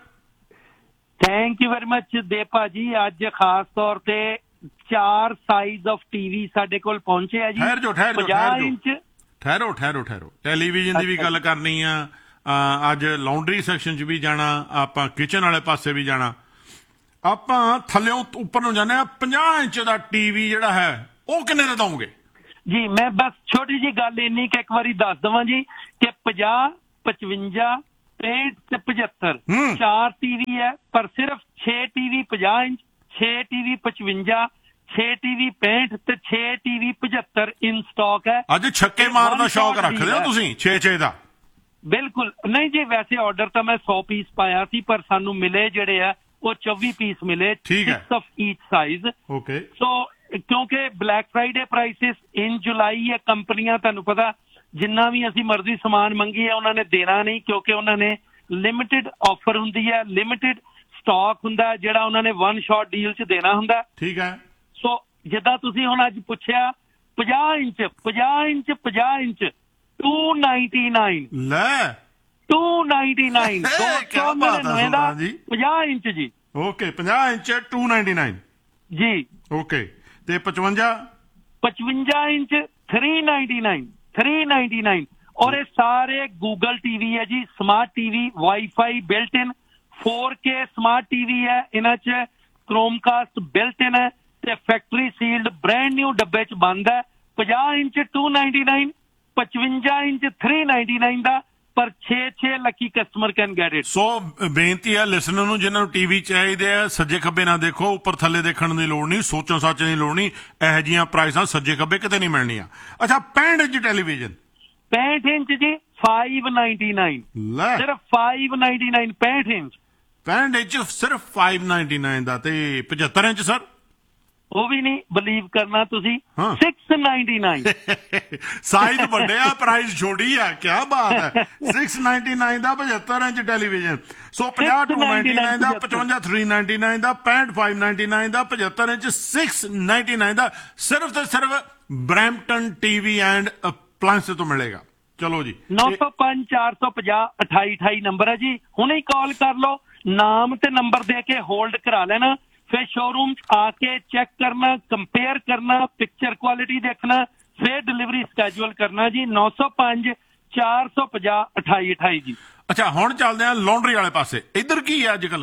ਥੈਂਕ ਯੂ ਵੈਰੀ ਮਚ ਦੇਪਾ ਜੀ। ਅੱਜ ਖਾਸ ਤੌਰ ਤੇ ਚਾਰ ਸਾਈਜ਼ ਆਫ ਟੀਵੀ ਸਾਡੇ ਕੋਲ ਪਹੁੰਚੇ ਆ ਜੀ। ਠਹਿਰ ਜੋ ਠਹਿਰ ਜੋ ਪੰਜਾਹ ਇੰਚ। ਠਹਿਰੋ ਠਹਿਰੋ ਠਹਿਰੋ ਟੈਲੀਵਿਜ਼ਨ ਦੀ ਵੀ ਗੱਲ ਕਰਨੀ ਆ। ਅੱਜ ਲਾਉਂਡਰੀ ਸੈਕਸ਼ਨ 'ਚ ਵੀ ਜਾਣਾ, ਆਪਾਂ ਕਿਚਨ ਵਾਲੇ ਪਾਸੇ ਵੀ ਜਾਣਾ, ਆਪਾਂ ਥੱਲਿਓਂ ਉੱਪਰ ਨੂੰ ਜਾਂਦੇ ਆ। ਪੰਜਾਹ ਇੰਚ ਦਾ ਟੀਵੀ ਜਿਹੜਾ ਹੈ ਉਹ ਕਿੰਨੇ ਦਾ ਦਊਂਗੇ ਜੀ? ਮੈਂ ਬਸ ਛੋਟੀ ਜਿਹੀ ਗੱਲ ਇੰਨੀ ਕਿ ਇੱਕ ਵਾਰੀ ਦੱਸ ਦੇਵਾਂ ਜੀ ਕਿ ਪੰਜਾਹ ਪਚਵੰਜਾ ਪੈਂਹਠ ਤੇ ਪਝੱਤਰ ਚਾਰ ਟੀਵੀ ਹੈ, ਪਰ ਸਿਰਫ ਛੇ ਟੀਵੀ ਪੰਜਾਹ ਇੰਚ, ਛੇ ਟੀਵੀ ਪਚਵੰਜਾ, ਛੇ ਟੀਵੀ ਪੈਂਹਠ ਤੇ ਛੇ ਟੀਵੀ ਪਝੱਤਰ ਇਨ ਸਟਾਕ ਹੈ। ਅੱਜ ਛੱਕੇ ਮਾਰਨ ਦਾ ਸ਼ੌਕ ਰੱਖਦੇ ਹੋ ਤੁਸੀਂ? ਛੇ ਛੇ ਦਾ ਬਿਲਕੁਲ ਨਹੀਂ ਜੀ। ਵੈਸੇ ਆਰਡਰ ਤਾਂ ਮੈਂ ਸੌ ਪੀਸ ਪਾਇਆ ਸੀ, ਪਰ ਸਾਨੂੰ ਮਿਲੇ ਜਿਹੜੇ ਆ ਉਹ ਚੌਵੀ ਪੀਸ ਮਿਲੇ, ਸਿਕਸ ਆਫ ਈਚ ਸਾਈਜ਼। ਓਕੇ। ਸੋ ਕਿਉਂਕਿ ਬਲੈਕ ਫਰਾਈਡੇ ਪ੍ਰਾਈਸਿਸ ਇਨ ਜੁਲਾਈ ਹੈ। ਕੰਪਨੀਆਂ ਤੁਹਾਨੂੰ ਪਤਾ ਜਿੰਨਾ ਵੀ ਅਸੀਂ ਮਰਜ਼ੀ ਸਮਾਨ ਮੰਗੀਏ ਉਹਨਾਂ ਨੇ ਦੇਣਾ ਨਹੀਂ, ਕਿਉਂਕਿ ਉਹਨਾਂ ਨੇ ਲਿਮਿਟਿਡ ਆਫਰ ਹੁੰਦੀ ਹੈ, ਲਿਮਿਟਿਡ ਸਟਾਕ ਹੁੰਦਾ ਜਿਹੜਾ ਉਹਨਾਂ ਨੇ ਵਨ ਸ਼ਾਟ ਡੀਲ 'ਚ ਦੇਣਾ ਹੁੰਦਾ। ਠੀਕ ਹੈ। ਸੋ ਜਿੱਦਾਂ ਤੁਸੀਂ ਹੁਣ ਅੱਜ ਪੁੱਛਿਆ ਪੰਜਾਹ ਇੰਚ ਪੰਜਾਹ ਇੰਚ ਪੰਜਾਹ ਇੰਚ ਟੂ ਨਾਈਨਟੀ ਨਾਈਨ ਲੈ ਟੂ ਨਾਈਨਟੀ ਨਾਈਨ ਦਾ ਪੰਜਾਹ ਇੰਚ ਜੀ। ਓਕੇ, ਪੰਜਾਹ ਇੰਚ ਟੂ ਨਾਈਨਟੀ ਨਾਈਨ ਜੀ। ਓਕੇ। ਤੇ ਪਚਵੰਜਾ ਪਚਵੰਜਾ inch three ninety nine three ninety nine. ਔਰ ਇਹ ਸਾਰੇ ਗੂਗਲ ਟੀਵੀ ਹੈ ਜੀ, ਸਮਾਰਟ ਟੀਵੀ, ਵਾਈਫਾਈ ਬਿਲਟ ਇਨ, ਫੋਰ ਕੇ ਸਮਾਰਟ ਟੀਵੀ ਹੈ, ਇਹਨਾਂ 'ਚ ਕ੍ਰੋਮਕਾਸਟ ਬਿਲਟ ਇਨ ਹੈ ਤੇ ਫੈਕਟਰੀ ਸੀਲਡ ਬ੍ਰੈਂਡ ਨਿਊ ਡੱਬੇ 'ਚ ਬੰਦ ਹੈ। ਪੰਜਾਹ ਇੰਚ ਟੂ ਨਾਈਨਟੀ ਨਾਈਨ, ਪਚਵੰਜਾ ਇੰਚ ਥ੍ਰੀ ਨਾਈਨਟੀ ਨਾਈਨ ਦਾ, ਪਰ ਛੇ ਛੇ Lucky customer can get it. ਸੋ ਬੇਨਤੀ ਹੈ ਲਿਸਨਰ ਨੂੰ, ਜਿਹਨਾਂ ਨੂੰ ਟੀਵੀ ਚਾਹੀਦੇ ਆ ਸੱਜੇ ਖੱਬੇ ਨਾ ਦੇਖੋ, ਉੱਪਰ ਥੱਲੇ ਦੇਖਣ ਦੀ ਲੋੜ ਨਹੀਂ, ਸੋਚਣ ਸਾਚਣ ਦੀ ਲੋੜ ਨਹੀਂ। ਇਹੋ ਜਿਹੀਆਂ ਪ੍ਰਾਈਸਾਂ ਸੱਜੇ ਖੱਬੇ ਕਿਤੇ ਨਹੀਂ ਮਿਲਣੀਆਂ। ਅੱਛਾ, ਪੈਂਹਠ ਇੰਚ ਟੈਲੀਵਿਜ਼ਨ ਪੈਂਹਠ ਇੰਚ ਜੀ ਫਾਈਵ ਨਾਈਨਟੀ ਨਾਈਨ, ਸਿਰਫ ਫਾਈਵ ਨਾਈਨਟੀ ਨਾਈਨ ਪੈਂਹਠ ਇੰਚ। ਪੈਂਹਠ ਇੰਚ ਸਿਰਫ five ninety-nine ਦਾ ਤੇ ਪਝੱਤਰ ਇੰਚ ਸਰ ਉਹ ਵੀ ਨਹੀਂ ਬਲੀਵ ਕਰਨਾ ਤੁਸੀਂ ਹਾਂ। six ninety-nine ਸਾਈਜ਼ ਵੱਡਿਆ ਪ੍ਰਾਈਸ ਛੋਟੀ ਆ ਕੀ ਬਾਤ ਹੈ six ninety-nine ਦਾ ਪਝੱਤਰ ਇੰਚ ਟੈਲੀਵਿਜ਼ਨ ਸੋ fifty two ninety-nine ਦਾ fifty three ninety-nine ਦਾ sixty five ninety-nine ਦਾ ਪਝੱਤਰ ਇੰਚ six ninety-nine ਦਾ ਸਿਰਫ ਤੇ ਸਿਰਫ ਬਰੈਂਪਟਨ ਟੀਵੀ ਐਂਡ ਅਪਲਾਇੰਸ ਤੋਂ ਮਿਲੇਗਾ। ਚਲੋ ਜੀ ਨੌ ਸੌ ਪੰਜ ਚਾਰ ਸੌ ਪੰਜਾਹ ਅਠਾਈ ਅਠਾਈ ਨੰਬਰ ਹੈ ਜੀ, ਹੁਣੇ ਹੀ ਕਾਲ ਕਰ ਲਓ, ਨਾਮ ਤੇ ਨੰਬਰ ਦੇ ਕੇ ਹੋਲਡ ਕਰਾ ਲੈਣਾ, फिर शोरूम आके चेक करना, कंपेयर करना, पिक्चर क्वालिटी देखना, फिर डिलीवरी स्केड्यूल करना जी। नौ सौ पांच चार सौ पचास अठाई अठाई जी। ਅੱਛਾ ਹੁਣ ਚੱਲਦੇ ਆ ਲੌਂਡਰੀ ਵਾਲੇ ਪਾਸੇ, ਇੱਧਰ ਕੀ ਹੈ ਅੱਜ ਕੱਲ?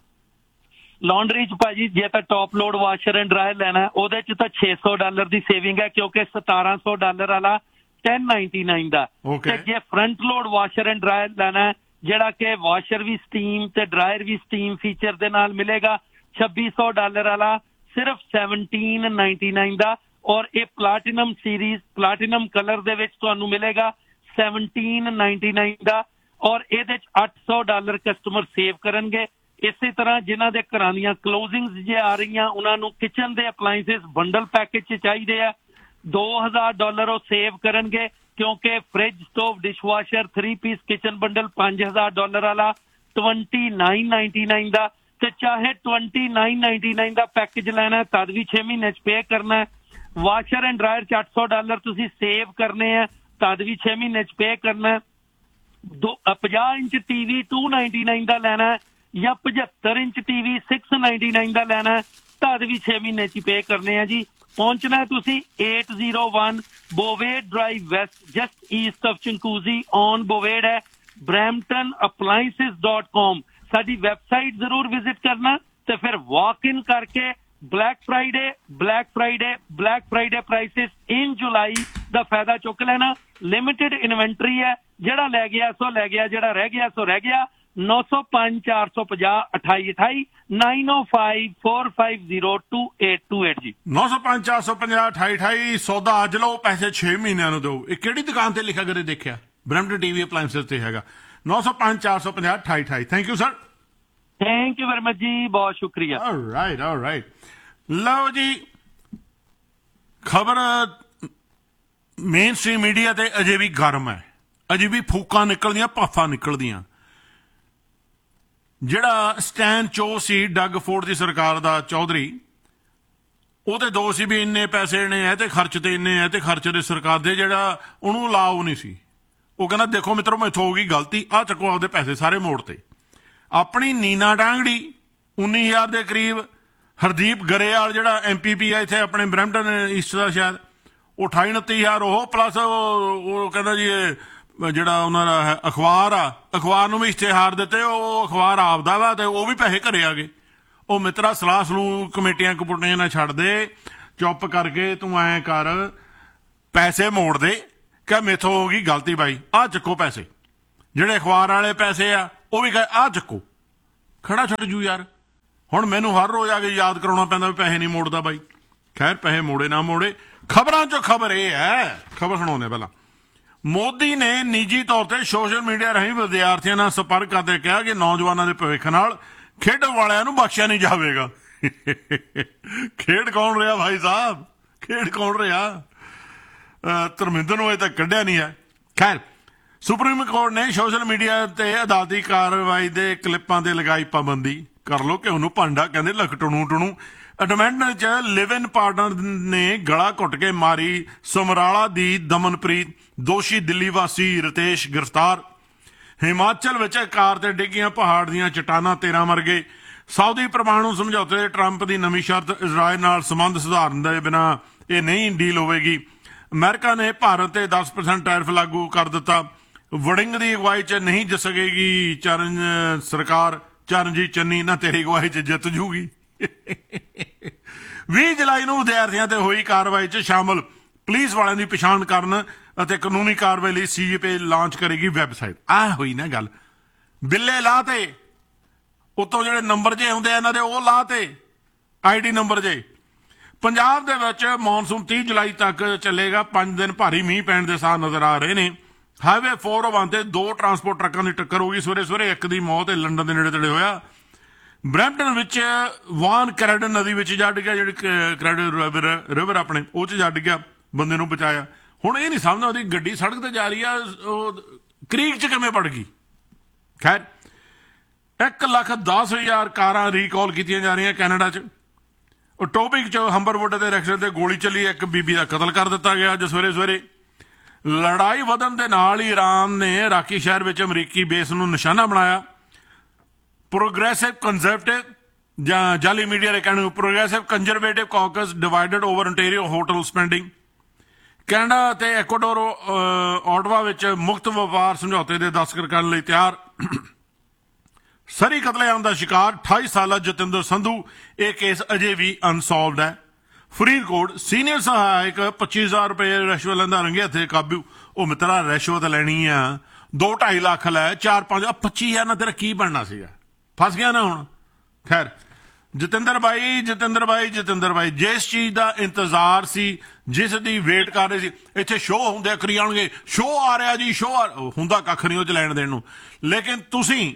ਲੌਂਡਰੀ ਚ ਭਾਜੀ ਜੇ ਤਾਂ top load washer and dryer ਲੈਣਾ ਉਹਦੇ ਚ ਤਾਂ ਛੇ ਸੌ ਡਾਲਰ ਦੀ ਸੇਵਿੰਗ ਹੈ ਕਿਉਂਕਿ ਸਤਾਰਾਂ ਸੌ ਡਾਲਰ ਵਾਲਾ ten ninety-nine ਦਾ। ਤੇ ਜੇ front load washer and dryer ਲੈਣਾ ਜਿਹੜਾ ਕਿ ਵਾਸ਼ਰ ਵੀ ਸਟੀਮ ਤੇ ਡਰਾਇਰ ਵੀ ਸਟੀਮ ਫੀਚਰ ਦੇ ਨਾਲ ਮਿਲੇਗਾ ਛੱਬੀ ਸੌ ਡਾਲਰ ਵਾਲਾ ਸਿਰਫ seventeen ninety-nine ਦਾ, ਔਰ ਇਹ ਪਲਾਟੀਨਮ ਸੀਰੀਜ਼ ਪਲਾਟੀਨਮ ਕਲਰ ਦੇ ਵਿੱਚ ਤੁਹਾਨੂੰ ਮਿਲੇਗਾ seventeen ninety-nine ਦਾ, ਔਰ ਇਹਦੇ ਚ ਅੱਠ ਸੌ ਡਾਲਰ ਕਸਟਮਰ ਸੇਵ ਕਰਨਗੇ। ਇਸੇ ਤਰ੍ਹਾਂ ਜਿਨ੍ਹਾਂ ਦੇ ਘਰਾਂ ਦੀਆਂ ਕਲੋਜ਼ਿੰਗਸ ਜੇ ਆ ਰਹੀਆਂ ਉਹਨਾਂ ਨੂੰ ਕਿਚਨ ਦੇ ਅਪਲਾਈਐਂਸਸ ਬੰਡਲ ਪੈਕੇਜ ਚ ਚਾਹੀਦੇ ਆ, ਦੋ ਹਜ਼ਾਰ ਡਾਲਰ ਉਹ ਸੇਵ ਕਰਨਗੇ ਕਿਉਂਕਿ fridge stove dishwasher three piece kitchen bundle ਪੰਜ ਹਜ਼ਾਰ ਡਾਲਰ ਵਾਲਾ twenty-nine ninety-nine ਦਾ, ਤੇ ਚਾਹੇ twenty-nine ninety-nine ਦਾ ਪੈਕੇਜ ਲੈਣਾ ਤਦ ਵੀ ਛੇ ਮਹੀਨੇ ਚ ਪੇ ਕਰਨਾ। ਵਾਸ਼ਰ ਐਂਡ ਡਰਾਇਰ ਚ ਅੱਠ ਸੌ ਡਾਲਰ ਤੁਸੀਂ ਸੇਵ ਕਰਨੇ ਆ ਤਦ ਵੀ ਛੇ ਮਹੀਨੇ ਚ ਪੇ ਕਰਨਾ। ਦੋ ਪੰਜਾਹ ਇੰਚ ਟੀਵੀ two ninety-nine ਦਾ ਲੈਣਾ ਜਾਂ ਪਝੱਤਰ ਇੰਚ ਟੀਵੀ six ninety-nine ਦਾ ਲੈਣਾ ਤਦ ਵੀ ਛੇ ਮਹੀਨੇ ਚ ਪੇ ਕਰਨੇ ਆ ਜੀ। ਪਹੁੰਚਣਾ ਤੁਸੀਂ eight oh one ਬੋਵੇਡ drive West just East of ਚੰਕੂਜ਼ੀ on ਬੋਵੇਡ ਹੈ ਬਰੈਂਪਟਨ ਅਪਲਾਇੰਸਿਸ ਡਾਟ ਕਾਮ। ਸਾਡੀ ਵੈਬਸਾਈਟ ਜ਼ਰੂਰ ਵਿਜ਼ਿਟ ਕਰਨਾ ਤੇ ਫਿਰ ਵਾਕ ਇਨ ਕਰਕੇ black Friday black Friday black Friday prices ਇਨ ਜੁਲਾਈ ਦਾ ਫਾਇਦਾ ਚੁੱਕ ਲੈਣਾ। ਲਿਮਿਟਿਡ ਇਨਵੈਂਟਰੀ ਹੈ, ਜਿਹੜਾ ਲੈ ਗਿਆ ਸੋ ਲੈ ਗਿਆ, ਜਿਹੜਾ ਰਹਿ ਗਿਆ ਸੋ ਰਹਿ ਗਿਆ। ਨੌ ਸੌ ਪੰਜ ਚਾਰ ਸੌ ਪੰਜਾਹ ਅਠਾਈ ਅਠਾਈ nine oh five four five zero two eight two eight ਜੀ। ਨੌ ਸੌ ਪੰਜ ਚਾਰ ਸੌ ਪੰਜਾਹ ਅਠਾਈ ਅਠਾਈ ਸੌਦਾ ਅੱਜ ਲਓ, ਪੈਸੇ ਛੇ ਮਹੀਨਿਆਂ ਨੂੰ ਦਿਓ। ਇਹ ਕਿਹੜੀ ਦੁਕਾਨ ਤੇ ਲਿਖਿਆ ਕਰੇ ਦੇਖਿਆ? ਬਰੈਂਪਟਨ ਟੀਵੀ ਅਪਲਾਇੰਸਸ ਤੇ ਹੈਗਾ। ਨੌ ਸੌ ਪੰਜ ਚਾਰ ਸੌ ਪੰਜਾਹ ਅਠਾਈ ਅਠਾਈ। Thank you sir. Thank you very much ਜੀ, ਬਹੁਤ ਸ਼ੁਕਰੀਆ। ਆਲਰਾਈਟ ਆਲਰਾਈਟ ਲਓ ਜੀ, ਖਬਰ ਮੇਨ ਸਟ੍ਰੀਮ ਮੀਡੀਆ ਤੇ ਅਜੇ ਵੀ ਗਰਮ ਹੈ, ਅਜੇ ਵੀ ਫੂਕਾਂ ਨਿਕਲਦੀਆਂ, ਭਾਫਾਂ ਨਿਕਲਦੀਆਂ। ਜਿਹੜਾ ਸਟੈਨ ਚੋ ਸੀ ਡਗ ਫੋਰਡ ਦੀ ਸਰਕਾਰ ਦਾ ਚੌਧਰੀ, ਉਹਦੇ ਦੋ ਸੀ ਵੀ ਇੰਨੇ ਪੈਸੇ ਨੇ ਇਹ ਤੇ ਖਰਚ ਤੇ ਇੰਨੇ ਹੈ ਤੇ ਖਰਚ ਦੇ ਸਰਕਾਰ ਦੇ, ਜਿਹੜਾ ਉਹਨੂੰ ਲਾਓ ਨਹੀਂ ਸੀ। ਉਹ ਕਹਿੰਦਾ ਦੇਖੋ ਮਿੱਤਰੋ ਮੈਥੋਂ ਹੋ ਗਈ ਗਲਤੀ, ਆਹ ਚੱਕੋ ਆਪਦੇ ਪੈਸੇ ਸਾਰੇ ਮੋੜ ਤੇ। ਆਪਣੀ ਨੀਨਾ ਡਾਂਗੜੀ ਉੱਨੀ ਹਜ਼ਾਰ ਦੇ ਕਰੀਬ, ਹਰਦੀਪ ਗਰੇਵਾਲ ਜਿਹੜਾ ਐਮ ਪੀ ਪੀ ਆ ਇੱਥੇ ਆਪਣੇ ਬਰੈਂਪਟਨ ਈਸਟ ਦਾ ਸ਼ਾਇਦ, ਉਹ ਅਠਾਈ ਉਨੱਤੀ ਹਜ਼ਾਰ ਉਹ ਪਲੱਸ ਉਹ ਕਹਿੰਦਾ ਜੀ ਇਹ ਜਿਹੜਾ ਉਹਨਾਂ ਦਾ ਅਖਬਾਰ ਆ, ਅਖਬਾਰ ਨੂੰ ਵੀ ਇਸ਼ਤਿਹਾਰ ਦਿੱਤੇ, ਉਹ ਅਖਬਾਰ ਆਪਦਾ ਵਾ ਤੇ ਉਹ ਵੀ ਪੈਸੇ ਘਰੇ ਆ ਗਏ। ਉਹ ਮਿੱਤਰਾ ਸਲਾਹ ਸਲੂਹ ਕਮੇਟੀਆਂ ਕਪੂਟੀਆਂ ਨਾ ਛੱਡ ਦੇ, ਚੁੱਪ ਕਰਕੇ ਤੂੰ ਐਂ ਕਰ ਪੈਸੇ ਮੋੜ ਦੇ ਕਿ ਮੇਥੋਂ ਹੋ ਗਈ ਗਲਤੀ ਬਾਈ, ਆਹ ਚੱਕੋ ਪੈਸੇ। ਜਿਹੜੇ ਅਖਬਾਰ ਵਾਲੇ ਪੈਸੇ ਆ ਉਹ ਵੀ ਕਹੇ ਆਹ ਚੱਕੋ, ਖੜਾ ਛੱਡ ਜੂ ਯਾਰ। ਹੁਣ ਮੈਨੂੰ ਹਰ ਰੋਜ਼ ਆ ਕੇ ਯਾਦ ਕਰਾਉਣਾ ਪੈਂਦਾ ਵੀ ਪੈਸੇ ਨਹੀਂ ਮੋੜਦਾ ਬਾਈ। ਖੈਰ ਪੈਸੇ ਮੋੜੇ ਨਾ ਮੋੜੇ, ਖਬਰਾਂ ਚੋਂ ਖਬਰ ਇਹ ਹੈ, ਖਬਰ ਸੁਣਾਉਂਦੇ ਪਹਿਲਾਂ। ਮੋਦੀ ਨੇ ਨਿੱਜੀ ਤੌਰ ਤੇ ਸੋਸ਼ਲ ਮੀਡੀਆ ਰਾਹੀਂ ਵਿਦਿਆਰਥੀਆਂ ਨਾਲ ਸੰਪਰਕ ਕਰਦੇ ਕਿਹਾ ਕਿ ਨੌਜਵਾਨਾਂ ਦੇ ਭਵਿੱਖ ਨਾਲ ਖੇਡਣ ਵਾਲਿਆਂ ਨੂੰ ਬਖਸ਼ਿਆ ਨਹੀਂ ਜਾਵੇਗਾ। ਖੇਡ ਕੌਣ ਰਿਹਾ ਭਾਈ ਸਾਹਿਬ, ਖੇਡ ਕੌਣ ਰਿਹਾ? ਧਰਮਿੰਦਰ ਨੂੰ ਇਹ ਤਾਂ ਕੱਢਿਆ ਨਹੀਂ ਹੈ। ਖੈਰ ਸੁਪਰੀਮ ਕੋਰਟ ਨੇ ਸੋਸ਼ਲ ਮੀਡੀਆ ਤੇ ਅਦਾਲਤੀ ਕਾਰਵਾਈ ਦੇ ਕਲਿੱਪਾਂ ਤੇ ਲਗਾਈ ਪਾਬੰਦੀ। ਕਰ ਲੋ ਕਿ ਉਹਨੂੰ ਭਾਂਡਾ ਕਹਿੰਦੇ ਲੱਕ ਟਣੂ ਟਣੂ। ਐਡਮੰਟਨ ਚ ਲਿਵ ਇਨ ਪਾਰਟਨਰ ਨੇ ਗਲਾ ਘੁੱਟ ਕੇ ਮਾਰੀ ਸਮਰਾਲਾ ਦੀ ਦਮਨਪ੍ਰੀਤ, ਦੋਸ਼ੀ ਦਿੱਲੀ ਵਾਸੀ ਰਿਤੇਸ਼ ਗ੍ਰਿਫਤਾਰ। ਹਿਮਾਚਲ ਵਿੱਚ ਕਾਰ ਤੇ ਡਿੱਗੀਆਂ ਪਹਾੜ ਦੀਆਂ ਚਟਾਨਾਂ, ਤੇਰਾਂ ਮਰ ਗਏ। ਸਾਊਦੀ ਪਰਮਾਣੂ ਸਮਝੌਤੇ ਦੇ ਟਰੰਪ ਦੀ ਨਵੀਂ ਸ਼ਰਤ, ਇਜ਼ਰਾਈਲ ਨਾਲ ਸੰਬੰਧ ਸੁਧਾਰਨ ਦੇ ਬਿਨਾਂ ਇਹ ਨਹੀਂ ਡੀਲ ਹੋਵੇਗੀ। ਅਮਰੀਕਾ ਨੇ ਭਾਰਤ ਤੇ ਦਸ ਪਰਸੈਂਟ ਟੈਰਿਫ ਲਾਗੂ ਕਰ ਦਿੱਤਾ। ਵੜਿੰਗ ਦੀ ਅਗਵਾਈ ਚ ਨਹੀਂ ਜਿੱਤ ਸਕੇਗੀ ਚਰਨ ਸਰਕਾਰ, ਚਰਨਜੀਤ ਚੰਨੀ ਨਾ ਤੇਰੀ ਅਗਵਾਈ ਚ ਜਿੱਤ ਜੂਗੀ। ਵੀਹ ਜੁਲਾਈ ਨੂੰ ਵਿਦਿਆਰਥੀਆਂ ਤੇ ਹੋਈ ਕਾਰਵਾਈ ਚ ਸ਼ਾਮਲ ਪੁਲਿਸ ਵਾਲਿਆਂ ਦੀ ਪਛਾਣ ਕਰਨ ਅਤੇ ਕਾਨੂੰਨੀ ਕਾਰਵਾਈ ਲਈ ਸੀ ਜੀ ਪੀ ਲਾਂਚ ਕਰੇਗੀ ਵੈਬਸਾਈਟ। ਆਹ ਹੋਈ ਨਾ ਗੱਲ, ਬਿੱਲੇ ਲਾ ਤੇ ਉਤੋਂ ਜਿਹੜੇ ਨੰਬਰ ਜੇ ਹੁੰਦੇ ਆ ਇਹਨਾਂ ਦੇ ਉਹ ਲਾ ਤੇ ਆਈ ਡੀ ਨੰਬਰ ਜੇ। ਪੰਜਾਬ ਦੇ ਵਿੱਚ ਮੌਨਸੂਨ ਤੀਹ ਜੁਲਾਈ ਤੱਕ ਚੱਲੇਗਾ। ਪੰਜ ਦਿਨ ਭਾਰੀ ਮੀਂਹ ਪੈਣ ਦੇ ਸਾਹ ਨਜ਼ਰ ਆ ਰਹੇ ਨੇ। ਹਾਈਵੇ ਚਾਰ oh one ਤੇ ਦੋ ਟਰਾਂਸਪੋਰਟ ਟਰੱਕਾਂ ਦੀ ਟੱਕਰ ਹੋ ਗਈ ਸਵੇਰੇ ਸਵੇਰੇ। ਇੱਕ ਦੀ ਮੌਤ ਲੰਡਨ ਦੇ ਨੇੜੇ ਤੇੜੇ ਹੋਇਆ। ਬਰੈਂਪਟਨ ਵਿੱਚ ਵਾਨ ਕੈਰਡਨ ਨਦੀ ਵਿੱਚ ਜਾ ਡਿੱਗਿਆ, ਜਿਹੜੀ ਕੈਰਡਨ ਰਿਵਰ ਆਪਣੇ ਉਹ 'ਚ ਜਾ ਡਿੱਗਿਆ, ਬੰਦੇ ਨੂੰ ਬਚਾਇਆ। ਹੁਣ ਇਹ ਨਹੀਂ ਸਮਝਦਾ ਉਹਦੀ ਗੱਡੀ ਸੜਕ ਤੇ ਜਾ ਰਹੀ ਆ, ਉਹ ਕ੍ਰੀਕ 'ਚ ਕਿਵੇਂ ਪੜ ਗਈ। ਖੈਰ, ਇੱਕ ਲੱਖ ਦਸ ਹਜ਼ਾਰ ਕਾਰਾਂ ਰੀਕਾਲ ਕੀਤੀਆਂ ਜਾ ਰਹੀਆਂ ਕੈਨੇਡਾ 'ਚ। ਉਹ ਟੋਪਿਕ 'ਚ ਹੰਬਰਵੁੱਡ ਦੇ ਰਕਸ਼ੇ ਤੇ ਗੋਲੀ ਚੱਲੀ, ਇੱਕ ਬੀਬੀ ਦਾ ਕਤਲ ਕਰ ਦਿੱਤਾ ਗਿਆ ਅੱਜ ਸਵੇਰੇ ਸਵੇਰੇ। ਲੜਾਈ ਵਧਣ ਦੇ ਨਾਲ ਹੀ ਈਰਾਨ ਨੇ ਇਰਾਕੀ ਸ਼ਹਿਰ ਵਿੱਚ ਅਮਰੀਕੀ ਬੇਸ ਨੂੰ ਨਿਸ਼ਾਨਾ ਬਣਾਇਆ। ਪ੍ਰੋਗਰੈਸਿਵ ਕੰਜ਼ਰਵੇਟਿਵ ਜਾਂ ਜਾਲੀ ਮੀਡੀਆ ਦੇ ਕਹਿਣ progressive conservative caucus divided over ontario hotel spending. Canada ਅਤੇ ਐਕਵਾਡੋਰ ਆਟਵਾ ਵਿੱਚ ਮੁਕਤ ਵਪਾਰ ਸਮਝੌਤੇ ਦੇ ਦਸਤਖਤ ਕਰਨ ਲਈ ਤਿਆਰ। ਸਰੀ ਕਤਲੇਆਮ ਦਾ ਸ਼ਿਕਾਰ ਅਠਾਈ ਸਾਲਾ ਜਤਿੰਦਰ ਸੰਧੂ, ਇਹ ਕੇਸ ਅਜੇ ਵੀ ਅਨਸੋਲਵਡ ਹੈ। ਫਰੀਦਕੋਟ ਸੀਨੀਅਰ ਸਹਾਇਕ ਪੱਚੀ ਹਜ਼ਾਰ ਰੁਪਏ ਰਿਸ਼ਵਤ ਲੈਂਦਾ ਰੰਗੇ ਹੱਥੇ ਕਾਬੂ। ਉਹ ਮਿੱਤਰਾ ਰਿਸ਼ਵਤ ਲੈਣੀ ਆ, ਦੋ ਢਾਈ ਲੱਖ ਲੈ, ਚਾਰ ਪੰਜ ਪੱਚੀ ਹਜ਼ਾਰ ਨਾਲ ਤੇਰਾ ਕੀ ਬਣਨਾ ਸੀਗਾ, ਫਸ ਗਿਆ ਨਾ ਹੁਣ। ਖੈਰ, ਜਤਿੰਦਰ ਬਾਈ ਜਤਿੰਦਰ ਬਾਈ ਜਤਿੰਦਰ ਬਾਈ ਜਿਸ ਚੀਜ਼ ਦਾ ਇੰਤਜ਼ਾਰ ਸੀ, ਜਿਸ ਦੀ ਵੇਟ ਕਰ ਰਹੇ ਸੀ, ਇੱਥੇ ਸ਼ੋਅ ਹੁੰਦੇ ਕਰੀ ਆਉਣਗੇ, ਸ਼ੋਅ ਆ ਰਿਹਾ ਜੀ, ਸ਼ੋਅ ਹੁੰਦਾ ਕੱਖ ਨਹੀਂ ਉਹ ਚ ਲੈਣ ਦੇਣ ਨੂੰ। ਲੇਕਿਨ ਤੁਸੀਂ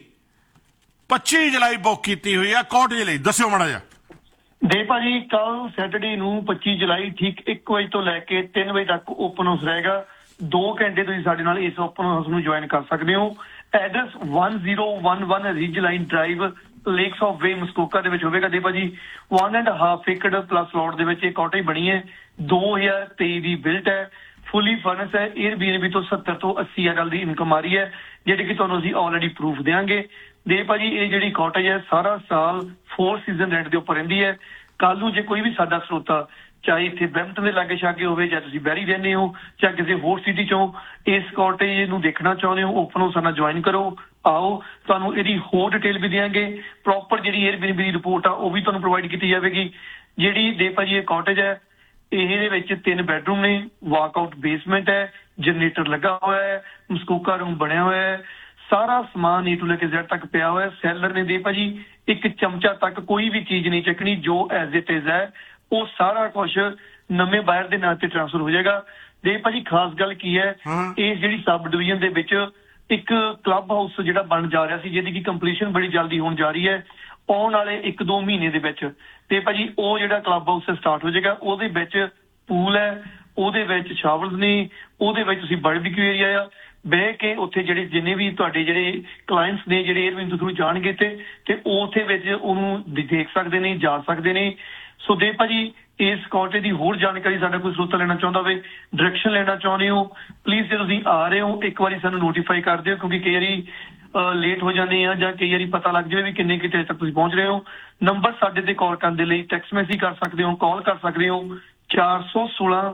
ਪੱਚੀ ਜੁਲਾਈ ਬੁੱਕ ਕੀਤੀ ਹੋਈ ਆ ਕਾਟੇਜ ਲਈ, ਦੱਸਿਓ ਮਾੜਾ ਜਿਹਾ। ਦੇ ਭਾਜੀ ਕੱਲ ਸੈਟਰਡੇ ਨੂੰ ਪੱਚੀ ਜੁਲਾਈ ਠੀਕ ਇੱਕ ਵਜੇ ਤੋਂ ਲੈ ਕੇ ਤਿੰਨ ਵਜੇ ਤੱਕ ਓਪਨ ਹਾਊਸ ਰਹੇਗਾ। ਦੋ ਘੰਟੇ ਤੁਸੀਂ ਸਾਡੇ ਨਾਲ ਇਸ ਓਪਨ ਹਾਊਸ ਨੂੰ ਜੁਆਇਨ ਕਰ ਸਕਦੇ ਹੋ। Address one zero one one ridge line drive, lakes of ਵੇ, ਮਸਕੋਕਾ ਦੇ ਵਿੱਚ ਹੋਵੇਗਾ। ਦੇ ਭਾਜੀ ਵਨ ਐਂਡ ਹਾਫ ਏਕੜ ਪਲੱਸ ਲੋਟ ਦੇ ਵਿੱਚ ਇਹ ਕਾਟੇਜ ਬਣੀ ਹੈ, ਦੋ ਹਜ਼ਾਰ ਤੇਈ ਦੀ ਬਿਲਟ ਹੈ, ਫੁੱਲੀ ਫਰਨਿਸ਼ ਹੈ। ਏਅਰਬੀਐਨਬੀ ਤੋਂ ਸੱਤਰ ਤੋਂ ਅੱਸੀ ਹਜ਼ਾਰ ਦੀ ਇਨਕਮ ਆ ਰਹੀ ਹੈ, ਜਿਹੜੀ ਕਿ ਤੁਹਾਨੂੰ ਅਸੀਂ ਆਲਰੇਡੀ ਪ੍ਰੂਫ ਦੇਵਾਂਗੇ। ਦੇ ਭਾਜੀ ਇਹ ਜਿਹੜੀ ਕਾਟੇਜ ਹੈ ਸਾਰਾ ਸਾਲ ਫੋਰ ਸੀਜ਼ਨ ਰੈਂਟ ਦੇ ਉੱਪਰ ਰਹਿੰਦੀ ਹੈ। ਕੱਲ ਨੂੰ ਜੇ ਕੋਈ ਵੀ ਸਾਡਾ ਸਰੋਤਾ, ਚਾਹੇ ਇੱਥੇ ਬਰੈਂਪਟਨ ਦੇ ਲਾਗੇ ਛਾਗੇ ਹੋਵੇ, ਜਾਂ ਤੁਸੀਂ ਬੈਰੀ ਰਹਿੰਦੇ ਹੋ, ਜਾਂ ਕਿਸੇ ਹੋਰ ਸਿਟੀ ਚੋਂ ਇਸ ਕਾਟੇਜ ਨੂੰ ਦੇਖਣਾ ਚਾਹੁੰਦੇ ਹੋ, ਓਪਨ ਹਾਊਸ ਨਾਲ ਜੁਆਇਨ ਕਰੋ, ਆਓ। ਤੁਹਾਨੂੰ ਇਹਦੀ ਹੋਰ ਡਿਟੇਲ ਵੀ ਦੇਵਾਂਗੇ। ਪ੍ਰੋਪਰ ਜਿਹੜੀ ਏਅਰਬੀਐਨਬੀ ਦੀ ਰਿਪੋਰਟ ਆ ਉਹ ਵੀ ਤੁਹਾਨੂੰ ਪ੍ਰੋਵਾਈਡ ਕੀਤੀ ਜਾਵੇਗੀ। ਜਿਹੜੀ ਦੇ ਭਾਜੀ ਇਹ ਕਾਟੇਜ ਹੈ, ਇਹਦੇ ਵਿੱਚ ਤਿੰਨ ਬੈਡਰੂਮ ਨੇ, ਵਾਕਆਊਟ ਬੇਸਮੈਂਟ ਹੈ, ਜਨਰੇਟਰ ਲੱਗਾ ਹੋਇਆ ਹੈ, ਮਸਕੂਕਾ ਰੂਮ ਬਣਿਆ ਹੋਇਆ ਹੈ, ਸਾਰਾ ਸਮਾਨ ਏ ਟੂ ਲੈ ਕੇ ਜ਼ੈਡ ਤੱਕ ਪਿਆ ਹੋਇਆ। ਸੈਲਰ ਨੇ ਦੇ ਭਾਜੀ ਇੱਕ ਚਮਚਾ ਤੱਕ ਕੋਈ ਵੀ ਚੀਜ਼ ਨਹੀਂ ਚੱਕਣੀ, ਜੋ ਐਜ਼ ਇਟ ਇਜ਼ ਹੈ ਉਹ ਸਾਰਾ ਕੁਝ ਨਵੇਂ ਬਾਇਰ ਦੇ ਨਾਂ ਤੇ ਟ੍ਰਾਂਸਫਰ ਹੋ ਜਾਏਗਾ। ਦੇ ਭਾਜੀ ਖਾਸ ਗੱਲ ਕੀ ਹੈ, ਇਹ ਜਿਹੜੀ ਸਬ ਡਿਵੀਜ਼ਨ ਦੇ ਵਿੱਚ ਇੱਕ ਕਲੱਬ ਹਾਊਸ ਜਿਹੜਾ ਬਣ ਜਾ ਰਿਹਾ ਸੀ, ਜਿਹਦੀ ਕਿ ਕੰਪਲੀਸ਼ਨ ਬੜੀ ਜਲਦੀ ਹੋਣ ਜਾ ਰਹੀ ਹੈ, ਆਉਣ ਵਾਲੇ ਇੱਕ ਦੋ ਮਹੀਨੇ ਦੇ ਵਿੱਚ। ਤੇ ਭਾਜੀ ਉਹ ਜਿਹੜਾ ਕਲੱਬ ਹਾਊਸ ਸਟਾਰਟ ਹੋ ਜਾਏਗਾ, ਉਹਦੇ ਵਿੱਚ ਪੂਲ ਹੈ, ਉਹਦੇ ਵਿੱਚ ਸ਼ਾਵਰਸ ਨੇ, ਉਹਦੇ ਵਿੱਚ ਤੁਸੀਂ ਬਾਰਬੀਕਿਊ ਏਰੀਆ ਆ, ਬਹਿ ਕੇ ਉੱਥੇ ਜਿਹੜੇ ਜਿੰਨੇ ਵੀ ਤੁਹਾਡੇ ਜਿਹੜੇ ਕਲਾਇੰਟਸ ਨੇ ਜਿਹੜੇ ਏਅਰਬੀਐਨਬੀ ਦੇ ਥਰੂ ਜਾਣਗੇ ਤੇ ਤੇ ਉਹ ਉੱਥੇ ਵਿੱਚ ਉਹਨੂੰ ਦੇਖ ਸਕਦੇ ਨੇ, ਜਾ ਸਕਦੇ ਨੇ। ਸੋ ਦੇ ਭਾਜੀ ਇਸ ਕਾਟੇਜ ਦੀ ਹੋਰ ਜਾਣਕਾਰੀ ਸਾਡਾ ਕੋਈ ਸਰੋਤਾ ਲੈਣਾ ਚਾਹੁੰਦਾ ਹੋਵੇ, ਡਾਇਰੈਕਸ਼ਨ ਲੈਣਾ ਚਾਹੁੰਦੇ ਹੋ, ਪਲੀਜ਼ ਜੇ ਤੁਸੀਂ ਆ ਰਹੇ ਹੋ ਇੱਕ ਵਾਰੀ ਸਾਨੂੰ ਨੋਟੀਫਾਈ ਕਰ ਦਿਓ, ਕਿਉਂਕਿ ਕਈ ਵਾਰੀ ਲੇਟ ਹੋ ਜਾਂਦੇ ਆ ਜਾਂ ਕਈ ਵਾਰੀ ਪਤਾ ਲੱਗ ਜਾਵੇ ਵੀ ਕਿੰਨੇ ਕਿਤੇ ਤੱਕ ਤੁਸੀਂ ਪਹੁੰਚ ਰਹੇ ਹੋ। ਨੰਬਰ ਸਾਡੇ ਤੇ ਕਾਲ ਕਰਨ ਦੇ ਲਈ ਟੈਕਸਟ ਮੈਸੇਜ ਕਰ ਸਕਦੇ ਹੋ, ਕਾਲ ਕਰ ਸਕਦੇ ਹੋ ਚਾਰ ਸੌ ਸੋਲਾਂ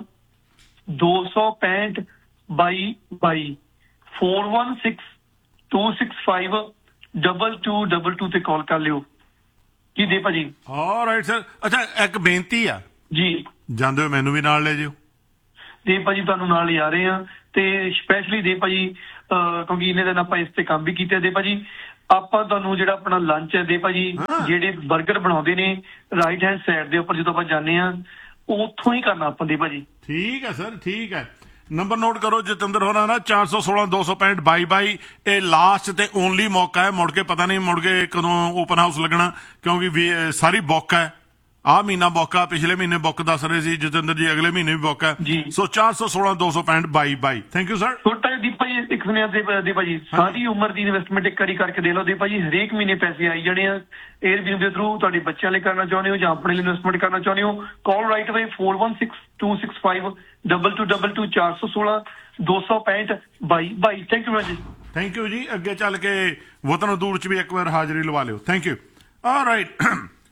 ਦੋ ਸੌ ਪੈਂਹਠ ਬਾਈ ਬਾਈ four one six two six five double two double two ਤੇ ਕਾਲ ਕਰ ਲਿਓ ਕੀ ਦੇ ਭਾਜੀ। All right sir. ਅੱਛਾ ਇੱਕ ਬੇਨਤੀ ਆ ਜੀ, ਜਾਂਦੇ ਹੋ ਮੈਨੂੰ ਵੀ ਨਾਲ ਲੈ ਜਿਓ। ਦੇ ਭਾਜੀ ਤੁਹਾਨੂੰ ਨਾਲ ਹੀ ਆ ਰਹੇ ਆ ਤੇ ਸਪੈਸ਼ਲੀ ਦੇ ਭਾਜੀ ਕਿਉਂਕਿ ਇਹਨੇ ਦਿਨ ਆਪਾਂ ਇਸ ਤੇ ਕੰਮ ਵੀ ਕੀਤਾ। ਦੇ ਭਾਜੀ ਆਪਾਂ ਤੁਹਾਨੂੰ ਜਿਹੜਾ ਆਪਣਾ ਲੰਚ ਹੈ ਦੇ ਭਾਜੀ ਜਿਹੜੇ 버ਗਰ ਬਣਾਉਂਦੇ ਨੇ ਰਾਈਟ ਹੈਂਡ ਸਾਈਡ ਦੇ ਉੱਪਰ ਜਦੋਂ ਆਪਾਂ ਜਾਂਦੇ ਆ ਉੱਥੋਂ ਹੀ ਕਰਨਾ ਆਪਾਂ ਦੇ ਭਾਜੀ। ਠੀਕ ਹੈ ਸਰ, ਠੀਕ ਹੈ। ਨੰਬਰ ਨੋਟ ਕਰੋ ਜਤਿੰਦਰ ਹੋਣਾ ਨਾ, ਚਾਰ ਸੌ ਸੋਲਾਂ ਦੋ ਸੌ ਪੈਂਹਠ ਬਾਈ ਬਾਈ। ਇਹ ਲਾਸਟ ਤੇ ਓਨਲੀ ਮੌਕਾ ਹੈ, ਮੁੜ ਕੇ ਪਤਾ ਨਹੀਂ ਮੁੜ ਕੇ ਕਦੋਂ ਓਪਨ ਹਾਊਸ ਲੱਗਣਾ, ਕਿਉਂਕਿ ਸਾਰੀ ਬੁੱਕ ਹੈ। ਆਹ ਮਹੀਨਾ ਬੁੱਕ ਆ, ਪਿਛਲੇ ਮਹੀਨੇ ਬੁੱਕ ਦੱਸ ਰਹੇ ਸੀ ਜਤਿੰਦਰ ਜੀ, ਅਗਲੇ ਮਹੀਨੇ ਵੀ ਬੁੱਕ ਹੈ। ਸੋ ਚਾਰ ਸੌ ਸੋਲਾਂ ਦੋ ਸੌ ਪੈਂਹਠ ਬਾਈ ਬਾਈ। Thank you sir. ਛੋਟਾ ਦੀਪਾ ਜੀ ਇੱਕ ਸੁਣਿਆ ਦੇ ਭਾਜੀ, ਸਾਰੀ ਉਮਰ ਦੀ ਇਨਵੈਸਟਮੈਂਟ ਇੱਕ ਵਾਰੀ ਕਰਕੇ ਦੇ ਲਓ ਦੇ ਭਾਜੀ, ਹਰੇਕ ਮਹੀਨੇ ਪੈਸੇ ਆਈ ਜਾਣੇ ਆ ਏਅਰਬੀਐਨਬੀ ਦੇ ਥਰੂ। ਤੁਹਾਡੇ ਬੱਚਿਆਂ ਲਈ ਕਰਨਾ ਚਾਹੁੰਦੇ ਹੋ ਜਾਂ ਆਪਣੇ ਲਈ ਇਨਵੈਸਟਮੈਂਟ ਕਰਨਾ ਚਾਹੁੰਦੇ ਹੋ, ਕਾਲ ਰਾਈਟ ਅਵੇ four one six two six five double two double two ਚਾਰ ਸੌ ਸੋਲਾਂ ਦੋ ਸੌ ਪੈਂਹਠ ਬਾਈ ਬਾਈ। ਥੈਂਕ ਯੂ ਜੀ। ਥੈਂਕ ਯੂ ਜੀ। ਅੱਗੇ ਚੱਲ ਕੇ ਵਤਨ ਦੂਰ ਚ ਵੀ ਇੱਕ ਵਾਰ ਹਾਜ਼ਰੀ ਲਵਾ ਲਿਓ। Thank you. All right.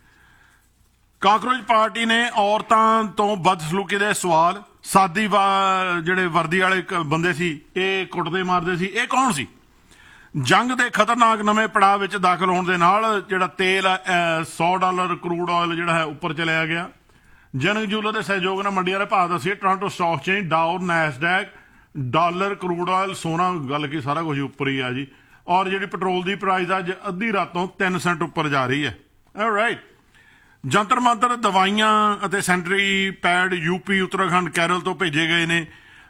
Cockroach party ਨੇ ਔਰਤਾਂ ਤੋਂ ਬਦਸਲੂਕੀ ਦੇ ਸਵਾਲ, ਸਾਦੀ ਜਿਹੜੇ ਵਰਦੀ ਵਾਲੇ ਬੰਦੇ ਸੀ ਇਹ ਕੁੱਟਦੇ ਮਾਰਦੇ ਸੀ, ਇਹ ਕੌਣ ਸੀ? ਜੰਗ ਦੇ ਖਤਰਨਾਕ ਨਵੇਂ ਪੜਾਅ ਵਿੱਚ ਦਾਖਲ ਹੋਣ ਦੇ ਨਾਲ ਜਿਹੜਾ ਤੇਲ ਹੈ ਸੌ ਡਾਲਰ ਕਰੂਡ ਆਇਲ ਜਿਹੜਾ ਹੈ ਉੱਪਰ ਚਲਿਆ ਗਿਆ। ਜਨਕ ਜੂਲਰ ਦੇ ਸਹਿਯੋਗ ਨਾਲ ਮੰਡੀਆਂ ਦੇ ਭਾਅ ਦੱਸੀਏ, Toronto stock chain, ਡਾਓ, Nasdaq, dollar, crude oil, ਸੋਨਾ, ਗੱਲ ਕੀ ਸਾਰਾ ਕੁਝ ਉੱਪਰ ਹੀ ਆ ਜੀ। ਔਰ ਜਿਹੜੀ ਪੈਟਰੋਲ ਦੀ ਪ੍ਰਾਈਸ ਅੱਜ ਅੱਧੀ ਰਾਤੋਂ ਤਿੰਨ ਸੈਂਟ ਉੱਪਰ ਜਾ ਰਹੀ ਹੈ। ਰਾਈਟ। ਜੰਤਰ ਮੰਤਰ, ਦਵਾਈਆਂ ਅਤੇ sanitary pad UP, Uttarakhand, Kerala ਤੋਂ ਭੇਜੇ ਗਏ ਨੇ।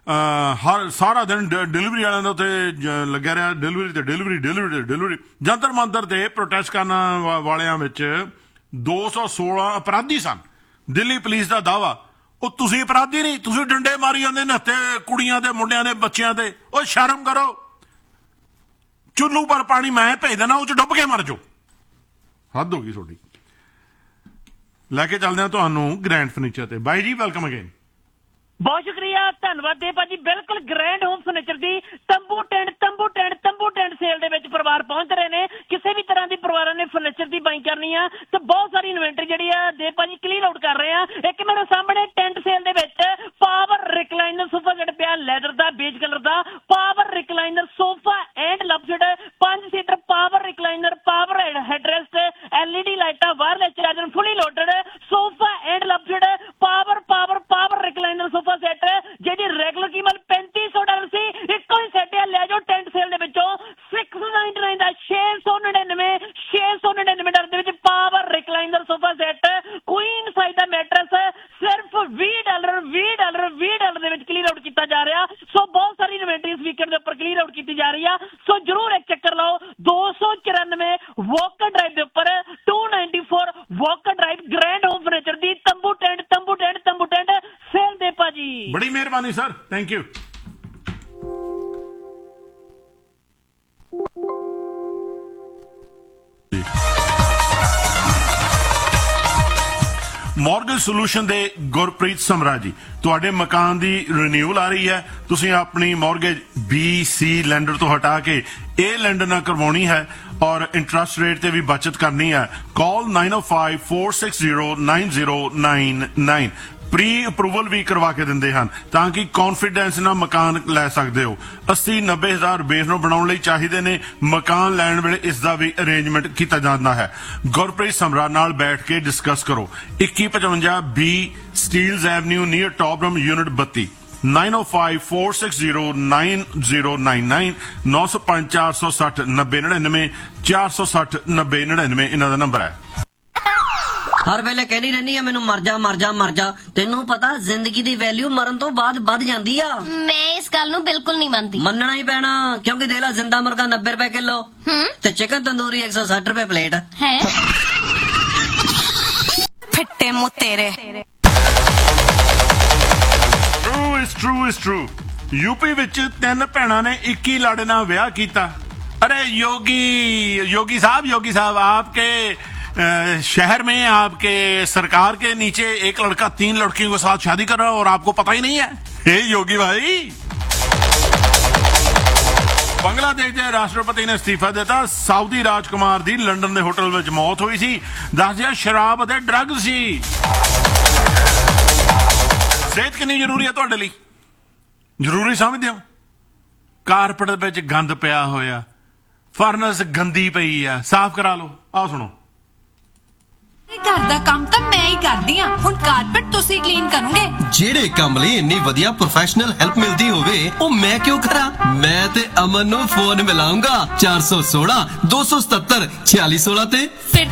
ਹਰ ਸਾਰਾ ਦਿਨ ਡਿਲੀਵਰੀ ਵਾਲਿਆਂ ਦਾ ਉੱਤੇ ਲੱਗਿਆ ਰਿਹਾ, ਡਿਲੀਵਰੀ ਤੇ ਡਿਲੀਵਰੀ ਡਿਲੀਵਰੀ ਤੇ ਡਿਲੀਵਰੀ। ਜੰਤਰ ਮੰਤਰ ਤੇ ਪ੍ਰੋਟੈਸਟ ਕਰਨ ਵਾਲਿਆਂ ਵਿੱਚ ਦੋ ਸੌ ਸੋਲਾਂ ਅਪਰਾਧੀ ਸਨ। ਦਿੱਲੀ ਪੁਲਿਸ ਦਾ ਦਾਅਵਾ, ਉਹ ਤੁਸੀਂ ਅਪਰਾਧੀ ਨਹੀਂ, ਤੁਸੀਂ ਡੰਡੇ ਮਾਰੀ ਜਾਂਦੇ ਨੱਤੇ ਕੁੜੀਆਂ ਦੇ ਮੁੰਡਿਆਂ ਦੇ ਬੱਚਿਆਂ ਦੇ। ਉਹ ਸ਼ਰਮ ਕਰੋ, ਚੁੱਲੂ ਪਰ ਪਾਣੀ ਮੈਂ ਭੇਜ ਦੇਣਾ, ਉਹ ਚ ਡੁੱਬ ਕੇ ਮਰ ਜਾਓ। ਹੱਦ ਹੋ ਗਈ ਤੁਹਾਡੀ। ਲੈ ਕੇ ਚੱਲਦੇ ਹਾਂ ਤੁਹਾਨੂੰ ਗ੍ਰੈਂਡ ਫਰਨੀਚਰ ਤੇ। ਬਾਈ ਜੀ, ਵੈਲਕਮ ਅਗੇਨ। ਬਹੁਤ ਸ਼ੁਕਰੀਆ, ਧੰਨਵਾਦ ਦੇ ਭਾਜੀ। ਬਿਲਕੁਲ ਗ੍ਰੈਂਡ ਹੋਮ ਫਰਨੀਚਰ ਦੀ ਤੰਬੂ ਟੈਂਟ ਤੰਬੂ ਟੈਂਟ ਤੰਬੂ ਟੈਂਟ ਸੇਲ ਦੇ ਵਿੱਚ ਪਰਿਵਾਰ ਪਹੁੰਚ ਰਹੇ ਨੇ। ਕਿਸੇ ਵੀ ਤਰ੍ਹਾਂ ਦੀ ਪਰਿਵਾਰਾਂ ਨੇ ਫਰਨੀਚਰ ਦੀ ਬਾਈ ਕਰਨੀ ਆ ਤਾਂ ਬਹੁਤ ਸਾਰੀ ਇਨਵੈਂਟਰੀ ਜਿਹੜੀ ਆ ਦੇ ਭਾਜੀ ਕਲੀਅਰ ਆਊਟ ਕਰ ਰਹੇ ਆ। ਇੱਕ ਮੇਰੇ ਸਾਹਮਣੇ ਟੈਂਟ ਸੇਲ ਦੇ ਵਿੱਚ ਪਾਵਰ ਰਿਕਲਾਈਨਰ ਸੋਫਾ ਸੈੱਟ ਪਿਆ, leather the, beige colour the. Power recliner sofa and ਲਵ ਪੰਜ seater power recliner, power ਹੈਡਰੈਸਟ, LED ਲਾਈਟਾਂ, wireless charger, fully loaded sofa and love power power power recliner sofa set ਜਿਹਦੀ regular ਕੀਮਤ ਪੈਂਤੀ ਸੌ dollar ਸੀ, ਇੱਕੋ ਹੀ set ਆ। ਲੈ ਜਾਓ ਟੈਂਟ ਸੇਲ ਦੇ ਵਿੱਚੋਂ ਛੇ ਸੌ ਨਿਨਆਨਵੇਂ ਦਾ ਛੇ ਸੌ ਨਿਨਆਨਵੇਂ ਛੇ ਸੌ ਨਿਨਆਨਵੇਂ ਡਾਲਰ ਦੇ ਵਿੱਚ power recliner sofa set, Queen size ਦਾ ਮੈਟਰਸ ਸਿਰਫ ਵੀਹ ਡਾਲਰ ਵੀਹ ਡਾਲਰ ਵੀਹ ਡਾਲਰ ਦੇ ਵਿੱਚ ਕਲੀਅਰ ਆਊਟ ਕੀਤਾ ਜਾ ਰਿਹਾ। ਸੋ ਬਹੁਤ ਸਾਰੀ ਇਨਵੈਂਟਰੀ ਇਸ ਵੀਕਐਂਡ ਦੇ ਉੱਪਰ ਕਲੀਅਰ ਆਊਟ ਕੀਤੀ ਜਾ ਰਹੀ ਆ। ਸੋ ਜਰੂਰ ਇੱਕ ਚੱਕਰ ਲਾਓ। ਦੋ ਸੌ ਚੁਰਾਨਵੇਂ ਵਾਕਰ ਡਰਾਈਵ ਦੇ ਉੱਪਰ ਦੋ ਸੌ ਚੌਰਾਨਵੇਂ Walker drive grand home furniture ਦੀ ਤੰਬੂ ਟੈਂਟ ਤੰਬੂ ਟੈਂਟ ਤੰਬੂ ਟੈਂਟ ਸੇਲ ਦੇ ਭਾਜੀ। ਬੜੀ ਮਿਹਰਬਾਨੀ sir, thank you. Mortgage solution ਦੇ ਗੁਰਪ੍ਰੀਤ ਸਮਰਾ ਜੀ, ਤੁਹਾਡੇ ਮਕਾਨ ਦੀ ਰੀਨਿਊਅਲ ਆ ਰਹੀ ਹੈ। ਤੁਸੀਂ ਆਪਣੀ ਮੌਰਗੇਜ ਬੀ ਸੀ ਲੈਂਡਰ ਤੋਂ ਹਟਾ ਕੇ ਏ ਲੈਂਡਰ ਨਾਲ ਕਰਵਾਉਣੀ ਹੈ ਔਰ ਇੰਟਰਸਟ ਰੇਟ ਤੇ ਵੀ ਬਚਤ ਕਰਨੀ ਹੈ। ਕਾਲ ਨਾइन ओ five four six zero nine zero nine nine. Pre approval ਵੀ ਕਰਵਾ ਕੇ ਦਿੰਦੇ ਹਨ ਤਾਂ ਕਿ ਕੌਨਫੀਡੈਂਸ ਨਾਲ ਮਕਾਨ ਲੈ ਸਕਦੇ ਹੋ। ਅੱਸੀ ਨੱਬੇ ਹਜ਼ਾਰ ਬੇਸ ਨੂੰ ਬਣਾਉਣ ਲਈ ਚਾਹੀਦੇ ਨੇ। ਮਕਾਨ ਲੈਣ ਵੇਲੇ ਇਸ ਦਾ ਵੀ ਅਰੇਂਜਮੈਂਟ ਕੀਤਾ ਜਾਂਦਾ ਹੈ। ਗੁਰਪ੍ਰੀਤ ਸਮਰਾ ਨਾਲ ਬੈਠ ਕੇ ਡਿਸਕਸ ਕਰੋ। ਇੱਕੀ ਪਚਵੰਜਾ ਬੀ ਸਟੀਲਜ਼ ਐਵਨਿਊ ਨੀਅਰ ਟੌਪਰਮ ਯੂਨਿਟ ਬੱਤੀ नाइन ओ five four six zero nine zero nine nine. नौ सौ पांच चार सौ सठ नब्बे निन्यानवे चार सौ सठ नब्बे निन्यानवे इन्हों का नंबर है। ਹਰ ਵੇਲੇ ਕਹਿੰਦੀ ਰਹਿੰਦੀ ਆ ਮੈਨੂੰ ਮਰ ਜਾ ਮਰ ਜਾ ਮਰ ਜਾ। ਤੈਨੂੰ ਪਤਾ ਜ਼ਿੰਦਗੀ ਦੀ ਵੈਲਿਊ ਮਰਨ ਤੋਂ ਬਾਅਦ ਵੱਧ ਜਾਂਦੀ ਆ। ਮੈਂ ਇਸ ਗੱਲ ਨੂੰ ਬਿਲਕੁਲ ਨਹੀਂ ਮੰਨਦੀ। ਮੰਨਣਾ ਹੀ ਪੈਣਾ ਕਿਉਂਕਿ ਦੇਖ ਲਾ ਜ਼ਿੰਦਾ ਮੁਰਗਾ ਨੱਬੇ ਰੁਪਏ ਕਿਲੋ ਤੇ ਚਿਕਨ ਤੰਦੂਰੀ ਇੱਕ ਸੌ ਸੱਠ ਰੁਪਏ ਪਲੇਟ ਹੈ। ਫਿੱਟੇ ਮੂੰਹ ਤੇਰੇ। True is true is true। UP ਵਿੱਚ ਤਿੰਨ ਭੈਣਾਂ ਨੇ ਇੱਕੀ ਲਾੜੇ ਨਾਲ ਵਿਆਹ ਕੀਤਾ। अरे योगी योगी साहब योगी साहब आपके शहर में आपके सरकार के नीचे एक लड़का तीन लड़कियों के साथ शादी कर रहा है और आपको पता ही नहीं है। हे योगी भाई, ਬੰਗਲਾਦੇਸ਼ ਦੇ ਰਾਸ਼ਟਰਪਤੀ ਨੇ ਅਸਤੀਫਾ ਦਿੱਤਾ। ਸਾਊਦੀ ਰਾਜਕੁਮਾਰ ਦੀ ਲੰਡਨ ਦੇ ਹੋਟਲ ਵਿੱਚ ਮੌਤ ਹੋਈ ਸੀ। ਦੱਸਿਆ ਸ਼ਰਾਬ ਅਤੇ ਡਰੱਗ ਸੀ। ਸਿਹਤ ਕਿੰਨੀ ਜ਼ਰੂਰੀ ਹੈ ਤੁਹਾਡੇ ਲਈ? ਜ਼ਰੂਰੀ ਸਮਝਦੇ ਹੋ? ਕਾਰਪੇਟ ਵਿੱਚ ਗੰਦ ਪਿਆ ਹੋਇਆ, ਫਰਨਸ ਗੰਦੀ ਪਈ ਆ, ਸਾਫ਼ ਕਰਾ ਲਓ। ਆਹ ਸੁਣੋ, ਘਰ ਦਾ ਕੰਮ ਤਾਂ ਮੈਂ ਹੀ ਕਰਦੀ ਆ, ਹੁਣ ਕਾਰਪੇਟ ਤੁਸੀਂ ਕਲੀਨ ਕਰੋਗੇ। ਜਿਹੜੇ ਕੰਮ ਲਈ ਇੰਨੀ ਵਧੀਆ ਪ੍ਰੋਫੈਸ਼ਨਲ ਹੈਲਪ ਮਿਲਦੀ ਹੋਵੇ ਉਹ ਮੈਂ ਕਿਉਂ ਕਰਾਂ? ਮੈਂ ਤੇ ਅਮਨ ਨੂੰ ਫੋਨ ਮਿਲਾਉਂਗਾ ਚਾਰ ਸੌ ਸੋਲਾਂ ਦੋ ਸੌ ਸਤੱਤਰ ਛਿਆਲੀ ਸੋਲਾਂ ਤੇ।